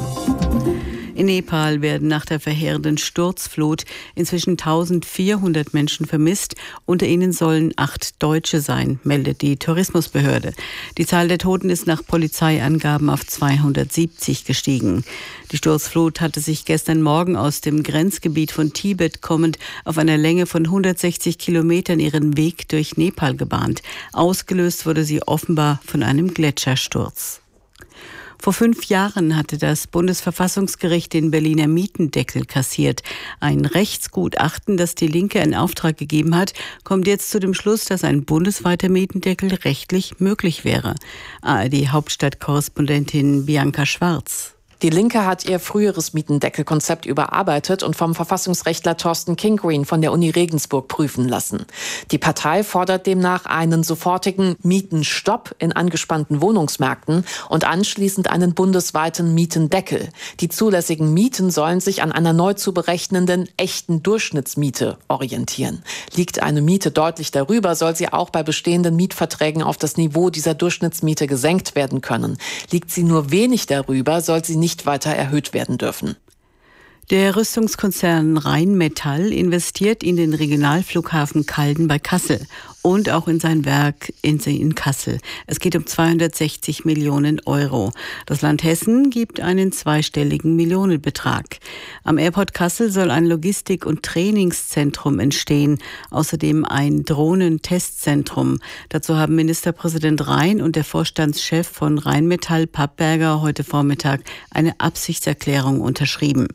In Nepal werden nach der verheerenden Sturzflut inzwischen eintausendvierhundert Menschen vermisst. Unter ihnen sollen acht Deutsche sein, meldet die Tourismusbehörde. Die Zahl der Toten ist nach Polizeiangaben auf zweihundertsiebzig gestiegen. Die Sturzflut hatte sich gestern Morgen aus dem Grenzgebiet von Tibet kommend auf einer Länge von hundertsechzig Kilometern ihren Weg durch Nepal gebahnt. Ausgelöst wurde sie offenbar von einem Gletschersturz. Vor fünf Jahren hatte das Bundesverfassungsgericht den Berliner Mietendeckel kassiert. Ein Rechtsgutachten, das die Linke in Auftrag gegeben hat, kommt jetzt zu dem Schluss, dass ein bundesweiter Mietendeckel rechtlich möglich wäre. A R D-Hauptstadtkorrespondentin Bianca Schwarz. Die Linke hat ihr früheres Mietendeckelkonzept überarbeitet und vom Verfassungsrechtler Thorsten Kinggreen von der Uni Regensburg prüfen lassen. Die Partei fordert demnach einen sofortigen Mietenstopp in angespannten Wohnungsmärkten und anschließend einen bundesweiten Mietendeckel. Die zulässigen Mieten sollen sich an einer neu zu berechnenden echten Durchschnittsmiete orientieren. Liegt eine Miete deutlich darüber, soll sie auch bei bestehenden Mietverträgen auf das Niveau dieser Durchschnittsmiete gesenkt werden können. Liegt sie nur wenig darüber, soll sie nicht nicht weiter erhöht werden dürfen. Der Rüstungskonzern Rheinmetall investiert in den Regionalflughafen Calden bei Kassel und auch in sein Werk in Kassel. Es geht um zweihundertsechzig Millionen Euro. Das Land Hessen gibt einen zweistelligen Millionenbetrag. Am Airport Kassel soll ein Logistik- und Trainingszentrum entstehen, außerdem ein Drohnentestzentrum. Dazu haben Ministerpräsident Rhein und der Vorstandschef von Rheinmetall, Pappberger, heute Vormittag eine Absichtserklärung unterschrieben.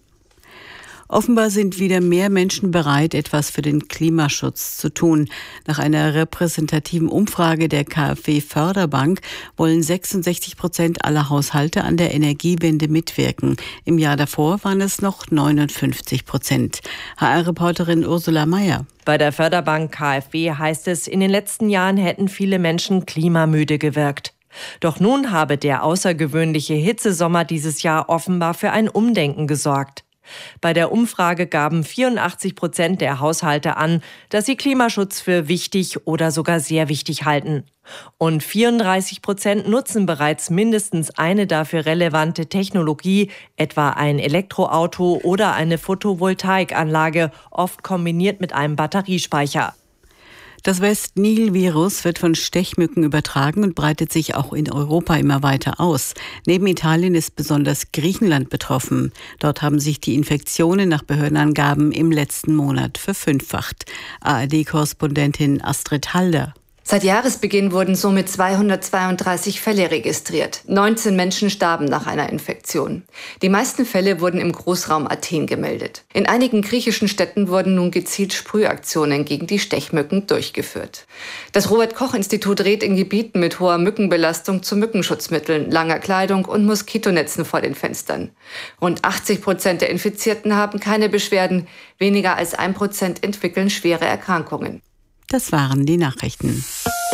Offenbar sind wieder mehr Menschen bereit, etwas für den Klimaschutz zu tun. Nach einer repräsentativen Umfrage der KfW Förderbank wollen sechsundsechzig Prozent aller Haushalte an der Energiewende mitwirken. Im Jahr davor waren es noch neunundfünfzig Prozent. H R-Reporterin Ursula Mayer. Bei der Förderbank KfW heißt es, in den letzten Jahren hätten viele Menschen klimamüde gewirkt. Doch nun habe der außergewöhnliche Hitzesommer dieses Jahr offenbar für ein Umdenken gesorgt. Bei der Umfrage gaben vierundachtzig Prozent der Haushalte an, dass sie Klimaschutz für wichtig oder sogar sehr wichtig halten. Und vierunddreißig Prozent nutzen bereits mindestens eine dafür relevante Technologie, etwa ein Elektroauto oder eine Photovoltaikanlage, oft kombiniert mit einem Batteriespeicher. Das West-Nil-Virus wird von Stechmücken übertragen und breitet sich auch in Europa immer weiter aus. Neben Italien ist besonders Griechenland betroffen. Dort haben sich die Infektionen nach Behördenangaben im letzten Monat verfünffacht. A R D-Korrespondentin Astrid Halder. Seit Jahresbeginn wurden somit zweihundertzweiunddreißig Fälle registriert. neunzehn Menschen starben nach einer Infektion. Die meisten Fälle wurden im Großraum Athen gemeldet. In einigen griechischen Städten wurden nun gezielt Sprühaktionen gegen die Stechmücken durchgeführt. Das Robert-Koch-Institut rät in Gebieten mit hoher Mückenbelastung zu Mückenschutzmitteln, langer Kleidung und Moskitonetzen vor den Fenstern. Rund achtzig Prozent der Infizierten haben keine Beschwerden. Weniger als ein Prozent entwickeln schwere Erkrankungen. Das waren die Nachrichten.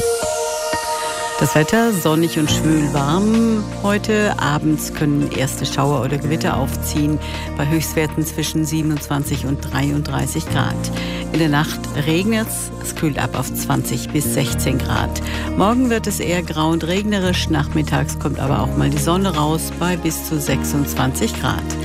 Das Wetter sonnig und schwül warm. Heute abends können erste Schauer oder Gewitter aufziehen, bei Höchstwerten zwischen siebenundzwanzig und dreiunddreißig Grad. In der Nacht regnet es, es kühlt ab auf zwanzig bis sechzehn Grad. Morgen wird es eher grau und regnerisch, nachmittags kommt aber auch mal die Sonne raus bei bis zu sechsundzwanzig Grad.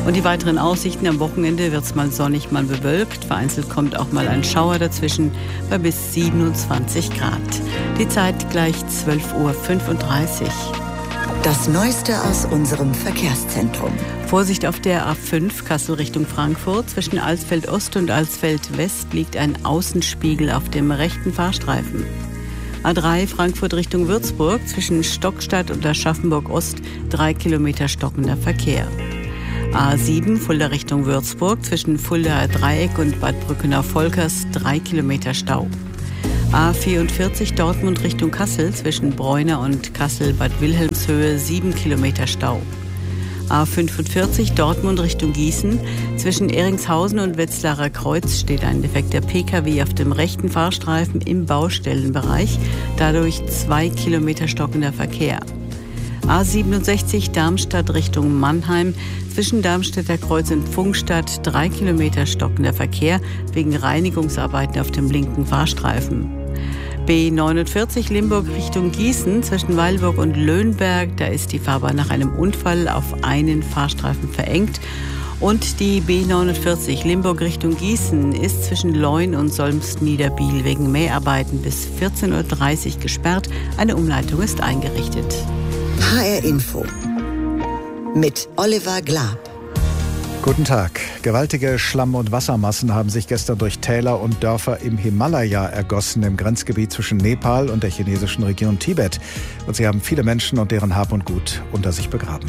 Und die weiteren Aussichten: am Wochenende wird es mal sonnig, mal bewölkt. Vereinzelt kommt auch mal ein Schauer dazwischen bei bis siebenundzwanzig Grad. Die Zeit gleich zwölf Uhr fünfunddreißig. Das Neueste aus unserem Verkehrszentrum. Vorsicht auf der A fünf Kassel Richtung Frankfurt. Zwischen Alsfeld Ost und Alsfeld West liegt ein Außenspiegel auf dem rechten Fahrstreifen. A drei Frankfurt Richtung Würzburg. Zwischen Stockstadt und Aschaffenburg Ost drei Kilometer stockender Verkehr. A sieben Fulda Richtung Würzburg. Zwischen Fuldaer Dreieck und Bad Brückenau-Volkers drei Kilometer Stau. A vierundvierzig Dortmund Richtung Kassel. Zwischen Bräuner und Kassel-Bad Wilhelmshöhe sieben Kilometer Stau. A fünfundvierzig Dortmund Richtung Gießen. Zwischen Eringshausen und Wetzlarer Kreuz steht ein defekter P K W auf dem rechten Fahrstreifen im Baustellenbereich. Dadurch zwei Kilometer stockender Verkehr. A siebenundsechzig Darmstadt Richtung Mannheim. Zwischen Darmstädter Kreuz und Pfungstadt drei Kilometer stockender Verkehr wegen Reinigungsarbeiten auf dem linken Fahrstreifen. B neunundvierzig Limburg Richtung Gießen. Zwischen Weilburg und Löhnberg, da ist die Fahrbahn nach einem Unfall auf einen Fahrstreifen verengt. Und die B neunundvierzig Limburg Richtung Gießen ist zwischen Leun und Solms-Niederbiel wegen Mäharbeiten bis vierzehn Uhr dreißig gesperrt. Eine Umleitung ist eingerichtet. H R Info mit Oliver Glab. Guten Tag. Gewaltige Schlamm- und Wassermassen haben sich gestern durch Täler und Dörfer im Himalaya ergossen, im Grenzgebiet zwischen Nepal und der chinesischen Region Tibet. Und sie haben viele Menschen und deren Hab und Gut unter sich begraben.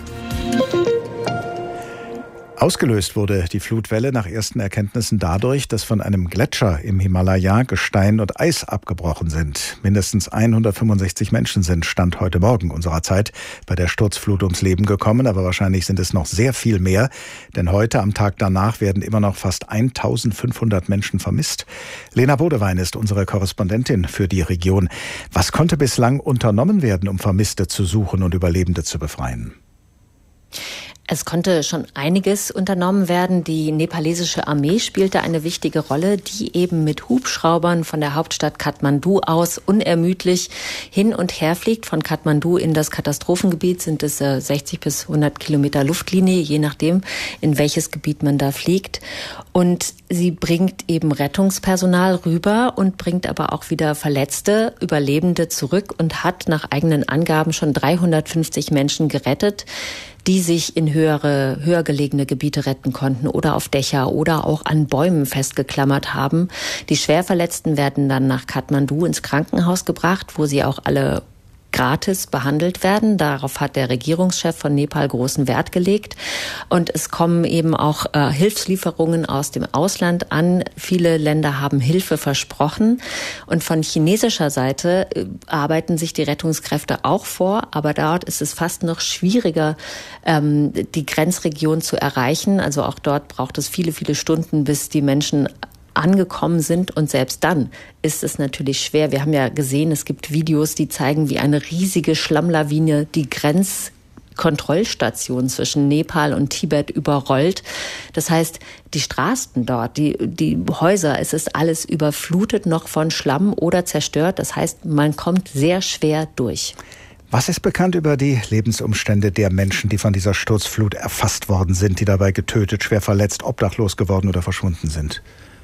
Ausgelöst wurde die Flutwelle nach ersten Erkenntnissen dadurch, dass von einem Gletscher im Himalaya Gestein und Eis abgebrochen sind. Mindestens hundertfünfundsechzig Menschen sind Stand heute Morgen unserer Zeit bei der Sturzflut ums Leben gekommen, aber wahrscheinlich sind es noch sehr viel mehr, denn heute am Tag danach werden immer noch fast eintausendfünfhundert Menschen vermisst. Lena Bodewein ist unsere Korrespondentin für die Region. Was konnte bislang unternommen werden, um Vermisste zu suchen und Überlebende zu befreien? Es konnte schon einiges unternommen werden. Die nepalesische Armee spielte eine wichtige Rolle, die eben mit Hubschraubern von der Hauptstadt Kathmandu aus unermüdlich hin und her fliegt. Von Kathmandu in das Katastrophengebiet sind es äh, sechzig bis hundert Kilometer Luftlinie, je nachdem, in welches Gebiet man da fliegt. Und sie bringt eben Rettungspersonal rüber und bringt aber auch wieder Verletzte, Überlebende zurück und hat nach eigenen Angaben schon dreihundertfünfzig Menschen gerettet, die sich in höhere, höher gelegene Gebiete retten konnten oder auf Dächer oder auch an Bäumen festgeklammert haben. Die Schwerverletzten werden dann nach Kathmandu ins Krankenhaus gebracht, wo sie auch alle gratis behandelt werden. Darauf hat der Regierungschef von Nepal großen Wert gelegt. Und es kommen eben auch äh, Hilfslieferungen aus dem Ausland an. Viele Länder haben Hilfe versprochen. Und von chinesischer Seite äh, arbeiten sich die Rettungskräfte auch vor. Aber dort ist es fast noch schwieriger, ähm, die Grenzregion zu erreichen. Also auch dort braucht es viele, viele Stunden, bis die Menschen angekommen sind, und selbst dann ist es natürlich schwer. Wir haben ja gesehen, es gibt Videos, die zeigen, wie eine riesige Schlammlawine die Grenzkontrollstation zwischen Nepal und Tibet überrollt. Das heißt, die Straßen dort, die, die Häuser, es ist alles überflutet noch von Schlamm oder zerstört. Das heißt, man kommt sehr schwer durch. Was ist bekannt über die Lebensumstände der Menschen, die von dieser Sturzflut erfasst worden sind, die dabei getötet, schwer verletzt, obdachlos geworden oder verschwunden sind?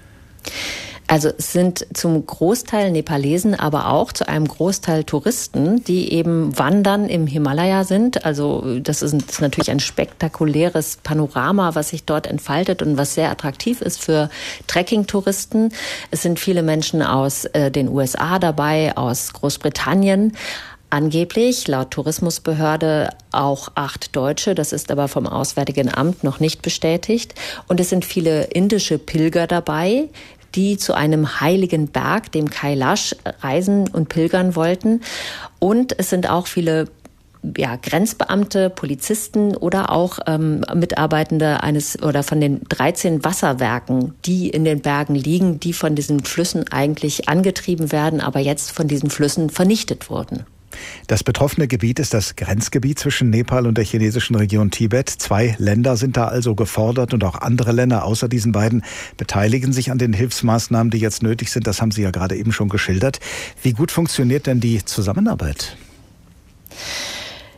Also es sind zum Großteil Nepalesen, aber auch zu einem Großteil Touristen, die eben wandern im Himalaya sind. Also das ist, das ist natürlich ein spektakuläres Panorama, was sich dort entfaltet und was sehr attraktiv ist für Trekking-Touristen. Es sind viele Menschen aus äh, den U S A dabei, aus Großbritannien. Angeblich, laut Tourismusbehörde, auch acht Deutsche. Das ist aber vom Auswärtigen Amt noch nicht bestätigt. Und es sind viele indische Pilger dabei, die zu einem heiligen Berg, dem Kailash, reisen und pilgern wollten. Und es sind auch viele ja, Grenzbeamte, Polizisten oder auch ähm, Mitarbeitende eines oder von den dreizehn Wasserwerken, die in den Bergen liegen, die von diesen Flüssen eigentlich angetrieben werden, aber jetzt von diesen Flüssen vernichtet wurden. Das betroffene Gebiet ist das Grenzgebiet zwischen Nepal und der chinesischen Region Tibet. Zwei Länder sind da also gefordert und auch andere Länder außer diesen beiden beteiligen sich an den Hilfsmaßnahmen, die jetzt nötig sind. Das haben Sie ja gerade eben schon geschildert. Wie gut funktioniert denn die Zusammenarbeit?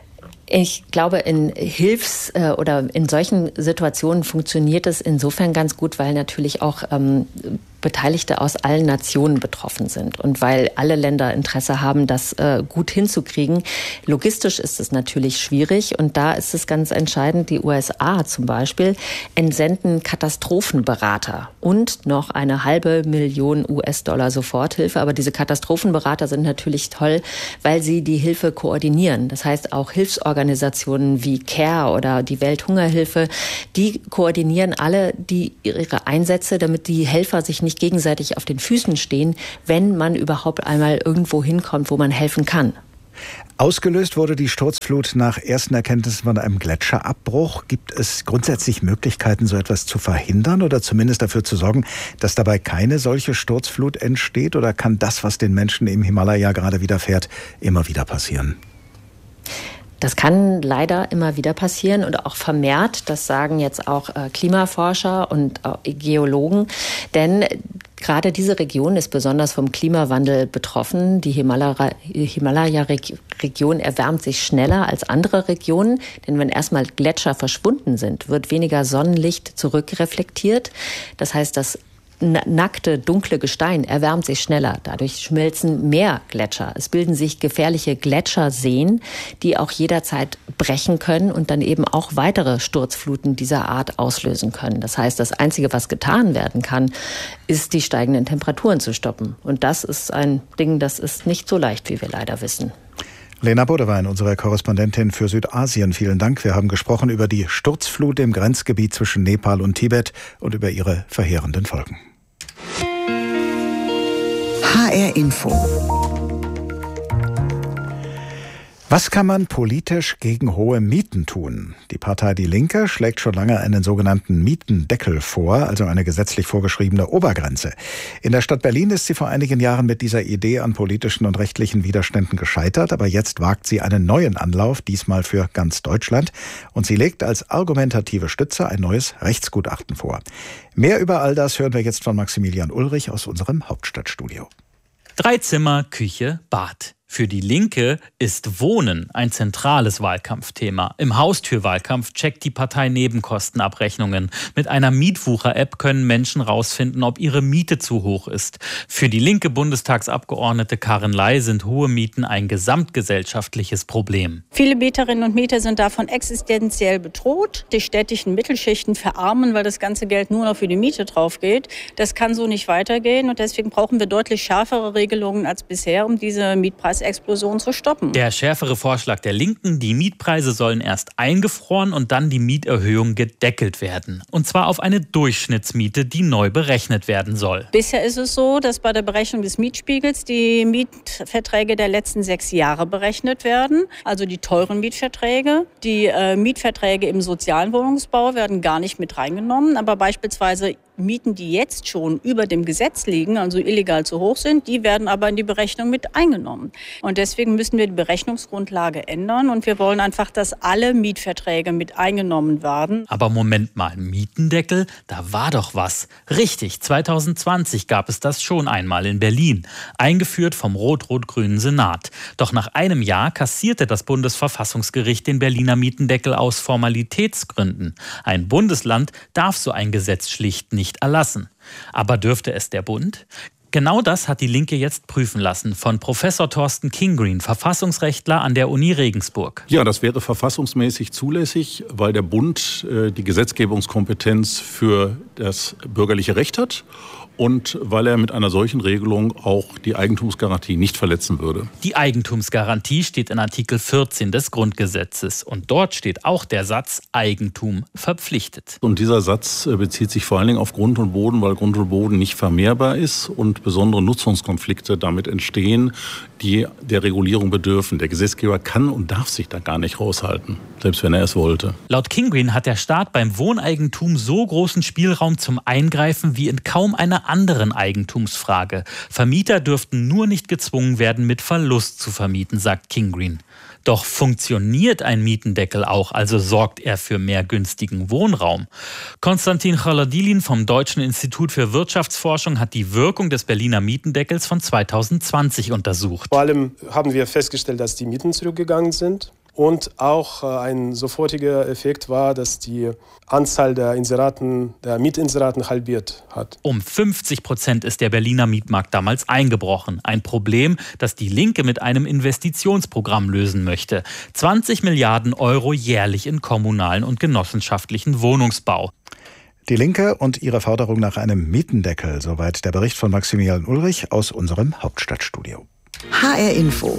Ich glaube, in Hilfs- oder in solchen Situationen funktioniert es insofern ganz gut, weil natürlich auch ähm, Beteiligte aus allen Nationen betroffen sind und weil alle Länder Interesse haben, das äh, gut hinzukriegen. Logistisch ist es natürlich schwierig und da ist es ganz entscheidend, die U S A zum Beispiel entsenden Katastrophenberater und noch eine halbe Million U S-Dollar Soforthilfe. Aber diese Katastrophenberater sind natürlich toll, weil sie die Hilfe koordinieren. Das heißt, auch Hilfsorganisationen wie CARE oder die Welthungerhilfe, die koordinieren alle die ihre Einsätze, damit die Helfer sich nicht gegenseitig auf den Füßen stehen, wenn man überhaupt einmal irgendwo hinkommt, wo man helfen kann. Ausgelöst wurde die Sturzflut nach ersten Erkenntnissen von einem Gletscherabbruch. Gibt es grundsätzlich Möglichkeiten, so etwas zu verhindern oder zumindest dafür zu sorgen, dass dabei keine solche Sturzflut entsteht? Oder kann das, was den Menschen im Himalaya gerade widerfährt, immer wieder passieren? Das kann leider immer wieder passieren und auch vermehrt. Das sagen jetzt auch äh, Klimaforscher und äh, Geologen. Denn gerade diese Region ist besonders vom Klimawandel betroffen. Die Himalaya-Region erwärmt sich schneller als andere Regionen. Denn wenn erstmal Gletscher verschwunden sind, wird weniger Sonnenlicht zurückreflektiert. Das heißt, das nackte, dunkle Gestein erwärmt sich schneller. Dadurch schmelzen mehr Gletscher. Es bilden sich gefährliche Gletscherseen, die auch jederzeit brechen können und dann eben auch weitere Sturzfluten dieser Art auslösen können. Das heißt, das Einzige, was getan werden kann, ist, die steigenden Temperaturen zu stoppen. Und das ist ein Ding, das ist nicht so leicht, wie wir leider wissen. Lena Bodewein, unsere Korrespondentin für Südasien, vielen Dank. Wir haben gesprochen über die Sturzflut im Grenzgebiet zwischen Nepal und Tibet und über ihre verheerenden Folgen. H R Info. Was kann man politisch gegen hohe Mieten tun? Die Partei Die Linke schlägt schon lange einen sogenannten Mietendeckel vor, also eine gesetzlich vorgeschriebene Obergrenze. In der Stadt Berlin ist sie vor einigen Jahren mit dieser Idee an politischen und rechtlichen Widerständen gescheitert, aber jetzt wagt sie einen neuen Anlauf, diesmal für ganz Deutschland. Und sie legt als argumentative Stütze ein neues Rechtsgutachten vor. Mehr über all das hören wir jetzt von Maximilian Ulrich aus unserem Hauptstadtstudio. Drei Zimmer, Küche, Bad. Für die Linke ist Wohnen ein zentrales Wahlkampfthema. Im Haustürwahlkampf checkt die Partei Nebenkostenabrechnungen. Mit einer Mietwucher-App können Menschen rausfinden, ob ihre Miete zu hoch ist. Für die linke Bundestagsabgeordnete Karin Ley sind hohe Mieten ein gesamtgesellschaftliches Problem. Viele Mieterinnen und Mieter sind davon existenziell bedroht. Die städtischen Mittelschichten verarmen, weil das ganze Geld nur noch für die Miete drauf geht. Das kann so nicht weitergehen und deswegen brauchen wir deutlich schärfere Regelungen als bisher, um diese Mietpreisexplosion zu stoppen. Der schärfere Vorschlag der Linken, die Mietpreise sollen erst eingefroren und dann die Mieterhöhung gedeckelt werden. Und zwar auf eine Durchschnittsmiete, die neu berechnet werden soll. Bisher ist es so, dass bei der Berechnung des Mietspiegels die Mietverträge der letzten sechs Jahre berechnet werden. Also die teuren Mietverträge. Die äh, Mietverträge im sozialen Wohnungsbau werden gar nicht mit reingenommen. Aber beispielsweise Mieten, die jetzt schon über dem Gesetz liegen, also illegal zu hoch sind, die werden aber in die Berechnung mit eingenommen. Und deswegen müssen wir die Berechnungsgrundlage ändern und wir wollen einfach, dass alle Mietverträge mit eingenommen werden. Aber Moment mal, Mietendeckel, da war doch was. Richtig, zwanzig zwanzig gab es das schon einmal in Berlin, eingeführt vom rot-rot-grünen Senat. Doch nach einem Jahr kassierte das Bundesverfassungsgericht den Berliner Mietendeckel aus Formalitätsgründen. Ein Bundesland darf so ein Gesetz schlicht nicht nicht erlassen. Aber dürfte es der Bund? Genau das hat die Linke jetzt prüfen lassen von Professor Thorsten Kingreen, Verfassungsrechtler an der Uni Regensburg. Ja, das wäre verfassungsmäßig zulässig, weil der Bund äh, die Gesetzgebungskompetenz für das bürgerliche Recht hat und weil er mit einer solchen Regelung auch die Eigentumsgarantie nicht verletzen würde. Die Eigentumsgarantie steht in Artikel vierzehn des Grundgesetzes und dort steht auch der Satz Eigentum verpflichtet. Und dieser Satz bezieht sich vor allen Dingen auf Grund und Boden, weil Grund und Boden nicht vermehrbar ist und besondere Nutzungskonflikte damit entstehen, die der Regulierung bedürfen. Der Gesetzgeber kann und darf sich da gar nicht raushalten, selbst wenn er es wollte. Laut Kingreen hat der Staat beim Wohneigentum so großen Spielraum zum Eingreifen wie in kaum einer anderen Eigentumsfrage. Vermieter dürften nur nicht gezwungen werden, mit Verlust zu vermieten, sagt Kingreen. Doch funktioniert ein Mietendeckel auch, also sorgt er für mehr günstigen Wohnraum? Konstantin Chaladilin vom Deutschen Institut für Wirtschaftsforschung hat die Wirkung des Berliner Mietendeckels von zwanzig zwanzig untersucht. Vor allem haben wir festgestellt, dass die Mieten zurückgegangen sind. Und auch ein sofortiger Effekt war, dass die Anzahl der Inseraten, der Mietinseraten halbiert hat. Um fünfzig Prozent ist der Berliner Mietmarkt damals eingebrochen. Ein Problem, das die Linke mit einem Investitionsprogramm lösen möchte. zwanzig Milliarden Euro jährlich in kommunalen und genossenschaftlichen Wohnungsbau. Die Linke und ihre Forderung nach einem Mietendeckel. Soweit der Bericht von Maximilian Ulrich aus unserem Hauptstadtstudio. H R Info.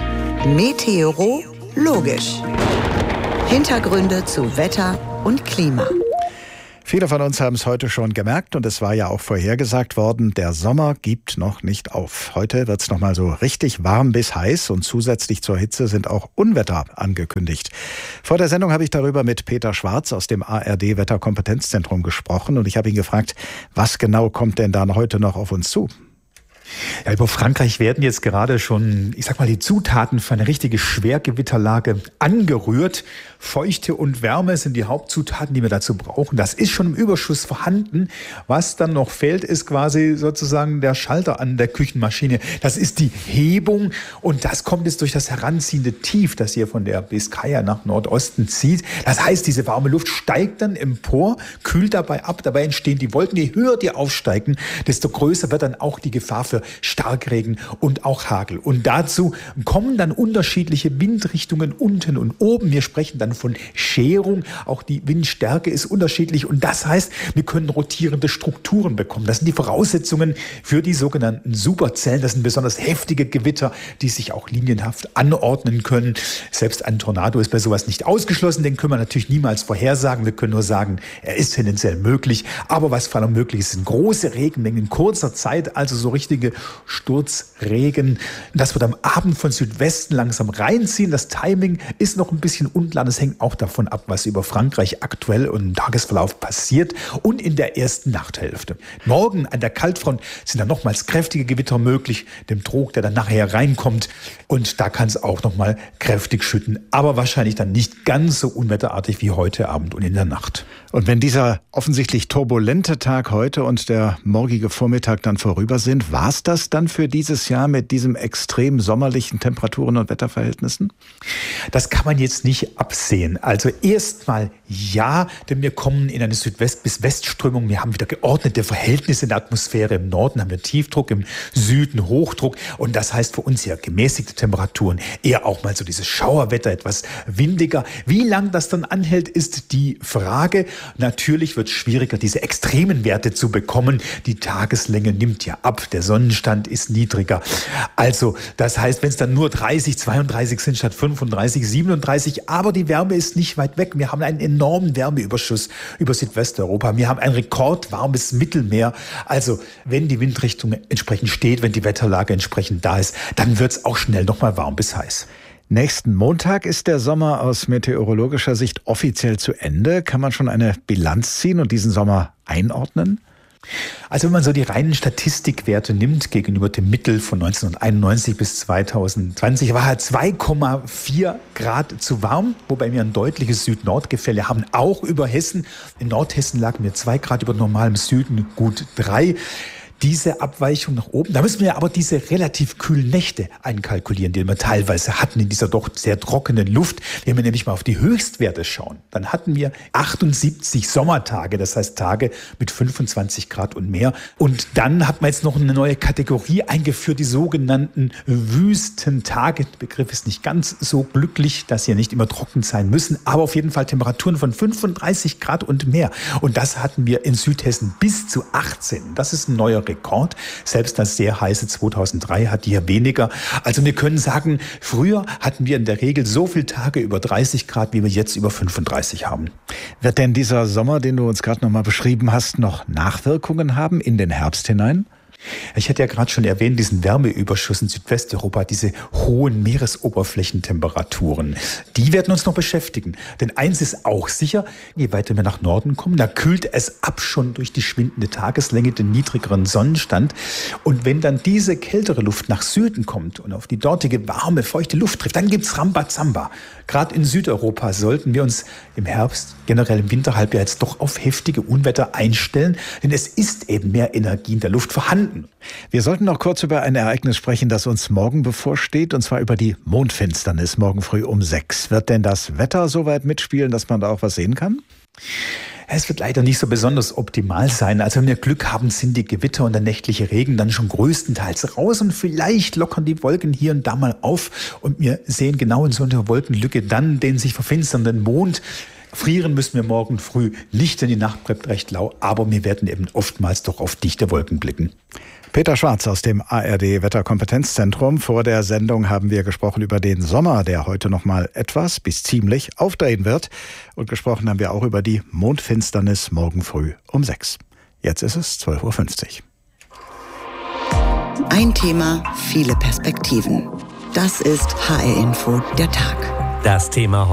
Meteoro logisch. Hintergründe zu Wetter und Klima. Viele von uns haben es heute schon gemerkt und es war ja auch vorhergesagt worden, der Sommer gibt noch nicht auf. Heute wird es noch mal so richtig warm bis heiß und zusätzlich zur Hitze sind auch Unwetter angekündigt. Vor der Sendung habe ich darüber mit Peter Schwarz aus dem A R D Wetterkompetenzzentrum gesprochen und ich habe ihn gefragt, was genau kommt denn dann heute noch auf uns zu? Ja, über Frankreich werden jetzt gerade schon, ich sag mal, die Zutaten für eine richtige Schwergewitterlage angerührt. Feuchte und Wärme sind die Hauptzutaten, die wir dazu brauchen. Das ist schon im Überschuss vorhanden. Was dann noch fehlt, ist quasi sozusagen der Schalter an der Küchenmaschine. Das ist die Hebung und das kommt jetzt durch das heranziehende Tief, das hier von der Biskaya nach Nordosten zieht. Das heißt, diese warme Luft steigt dann empor, kühlt dabei ab. Dabei entstehen die Wolken. Je höher die aufsteigen, desto größer wird dann auch die Gefahr für Starkregen und auch Hagel. Und dazu kommen dann unterschiedliche Windrichtungen unten und oben. Wir sprechen dann von Scherung. Auch die Windstärke ist unterschiedlich. Und das heißt, wir können rotierende Strukturen bekommen. Das sind die Voraussetzungen für die sogenannten Superzellen. Das sind besonders heftige Gewitter, die sich auch linienhaft anordnen können. Selbst ein Tornado ist bei sowas nicht ausgeschlossen. Den können wir natürlich niemals vorhersagen. Wir können nur sagen, er ist tendenziell möglich. Aber was vor allem möglich ist, sind große Regenmengen in kurzer Zeit, also so richtige Sturzregen. Das wird am Abend von Südwesten langsam reinziehen. Das Timing ist noch ein bisschen unklar. Das hängt auch davon ab, was über Frankreich aktuell und im Tagesverlauf passiert und in der ersten Nachthälfte. Morgen an der Kaltfront sind dann nochmals kräftige Gewitter möglich, dem Trog, der dann nachher reinkommt. Und da kann es auch nochmal kräftig schütten, aber wahrscheinlich dann nicht ganz so unwetterartig wie heute Abend und in der Nacht. Und wenn dieser offensichtlich turbulente Tag heute und der morgige Vormittag dann vorüber sind, war es das dann für dieses Jahr mit diesem extrem sommerlichen Temperaturen- und Wetterverhältnissen? Das kann man jetzt nicht absehen. Also erstmal ja, denn wir kommen in eine Südwest- bis Westströmung. Wir haben wieder geordnete Verhältnisse in der Atmosphäre. Im Norden haben wir Tiefdruck, im Süden Hochdruck. Und das heißt für uns ja gemäßigte Temperaturen, eher auch mal so dieses Schauerwetter, etwas windiger. Wie lang das dann anhält, ist die Frage. Natürlich wird es schwieriger, diese extremen Werte zu bekommen. Die Tageslänge nimmt ja ab. Der Sonnenstand ist niedriger. Also, das heißt, wenn es dann nur dreißig, zweiunddreißig sind statt fünfunddreißig, siebenunddreißig, aber die Wärme ist nicht weit weg. Wir haben einen enormen Wärmeüberschuss über Südwesteuropa. Wir haben ein rekordwarmes Mittelmeer. Also, wenn die Windrichtung entsprechend steht, wenn die Wetterlage entsprechend da ist, dann wird es auch schnell nochmal warm bis heiß. Nächsten Montag ist der Sommer aus meteorologischer Sicht offiziell zu Ende. Kann man schon eine Bilanz ziehen und diesen Sommer einordnen? Also wenn man so die reinen Statistikwerte nimmt, gegenüber dem Mittel von neunzehnhunderteinundneunzig bis zweitausendzwanzig, war er zwei Komma vier Grad zu warm, wobei wir ein deutliches Süd-Nord-Gefälle haben, auch über Hessen. In Nordhessen lagen wir zwei Grad über normalem Süden, gut drei. Diese Abweichung nach oben, da müssen wir aber diese relativ kühlen Nächte einkalkulieren, die wir teilweise hatten in dieser doch sehr trockenen Luft. Wenn wir nämlich mal auf die Höchstwerte schauen, dann hatten wir achtundsiebzig Sommertage, das heißt Tage mit fünfundzwanzig Grad und mehr. Und dann hat man jetzt noch eine neue Kategorie eingeführt, die sogenannten Wüstentage. Der Begriff ist nicht ganz so glücklich, dass sie ja nicht immer trocken sein müssen, aber auf jeden Fall Temperaturen von fünfunddreißig Grad und mehr. Und das hatten wir in Südhessen bis zu achtzehn. Das ist ein neuer Rekord. Selbst das sehr heiße zweitausenddrei hat hier weniger. Also wir können sagen, früher hatten wir in der Regel so viele Tage über dreißig Grad, wie wir jetzt über fünfunddreißig haben. Wird denn dieser Sommer, den du uns gerade noch mal beschrieben hast, noch Nachwirkungen haben in den Herbst hinein? Ich hatte ja gerade schon erwähnt, diesen Wärmeüberschuss in Südwesteuropa, diese hohen Meeresoberflächentemperaturen, die werden uns noch beschäftigen. Denn eins ist auch sicher, je weiter wir nach Norden kommen, da kühlt es ab schon durch die schwindende Tageslänge, den niedrigeren Sonnenstand. Und wenn dann diese kältere Luft nach Süden kommt und auf die dortige warme, feuchte Luft trifft, dann gibt's Rambazamba. Gerade in Südeuropa sollten wir uns im Herbst, generell im Winterhalbjahr jetzt doch auf heftige Unwetter einstellen, denn es ist eben mehr Energie in der Luft vorhanden, Wolken. Wir sollten noch kurz über ein Ereignis sprechen, das uns morgen bevorsteht, und zwar über die Mondfinsternis morgen früh um sechs. Wird denn das Wetter so weit mitspielen, dass man da auch was sehen kann? Es wird leider nicht so besonders optimal sein. Also wenn wir Glück haben, sind die Gewitter und der nächtliche Regen dann schon größtenteils raus und vielleicht lockern die Wolken hier und da mal auf und wir sehen genau in so einer Wolkenlücke dann den sich verfinsternden Mond. Frieren müssen wir morgen früh nicht, denn die Nacht bleibt recht lau, aber wir werden eben oftmals doch auf dichte Wolken blicken. Peter Schwarz aus dem A R D-Wetterkompetenzzentrum. Vor der Sendung haben wir gesprochen über den Sommer, der heute noch mal etwas bis ziemlich aufdrehen wird. Und gesprochen haben wir auch über die Mondfinsternis morgen früh um sechs. Jetzt ist es zwölf Uhr fünfzig. Ein Thema, viele Perspektiven. Das ist H R Info, der Tag. Das Thema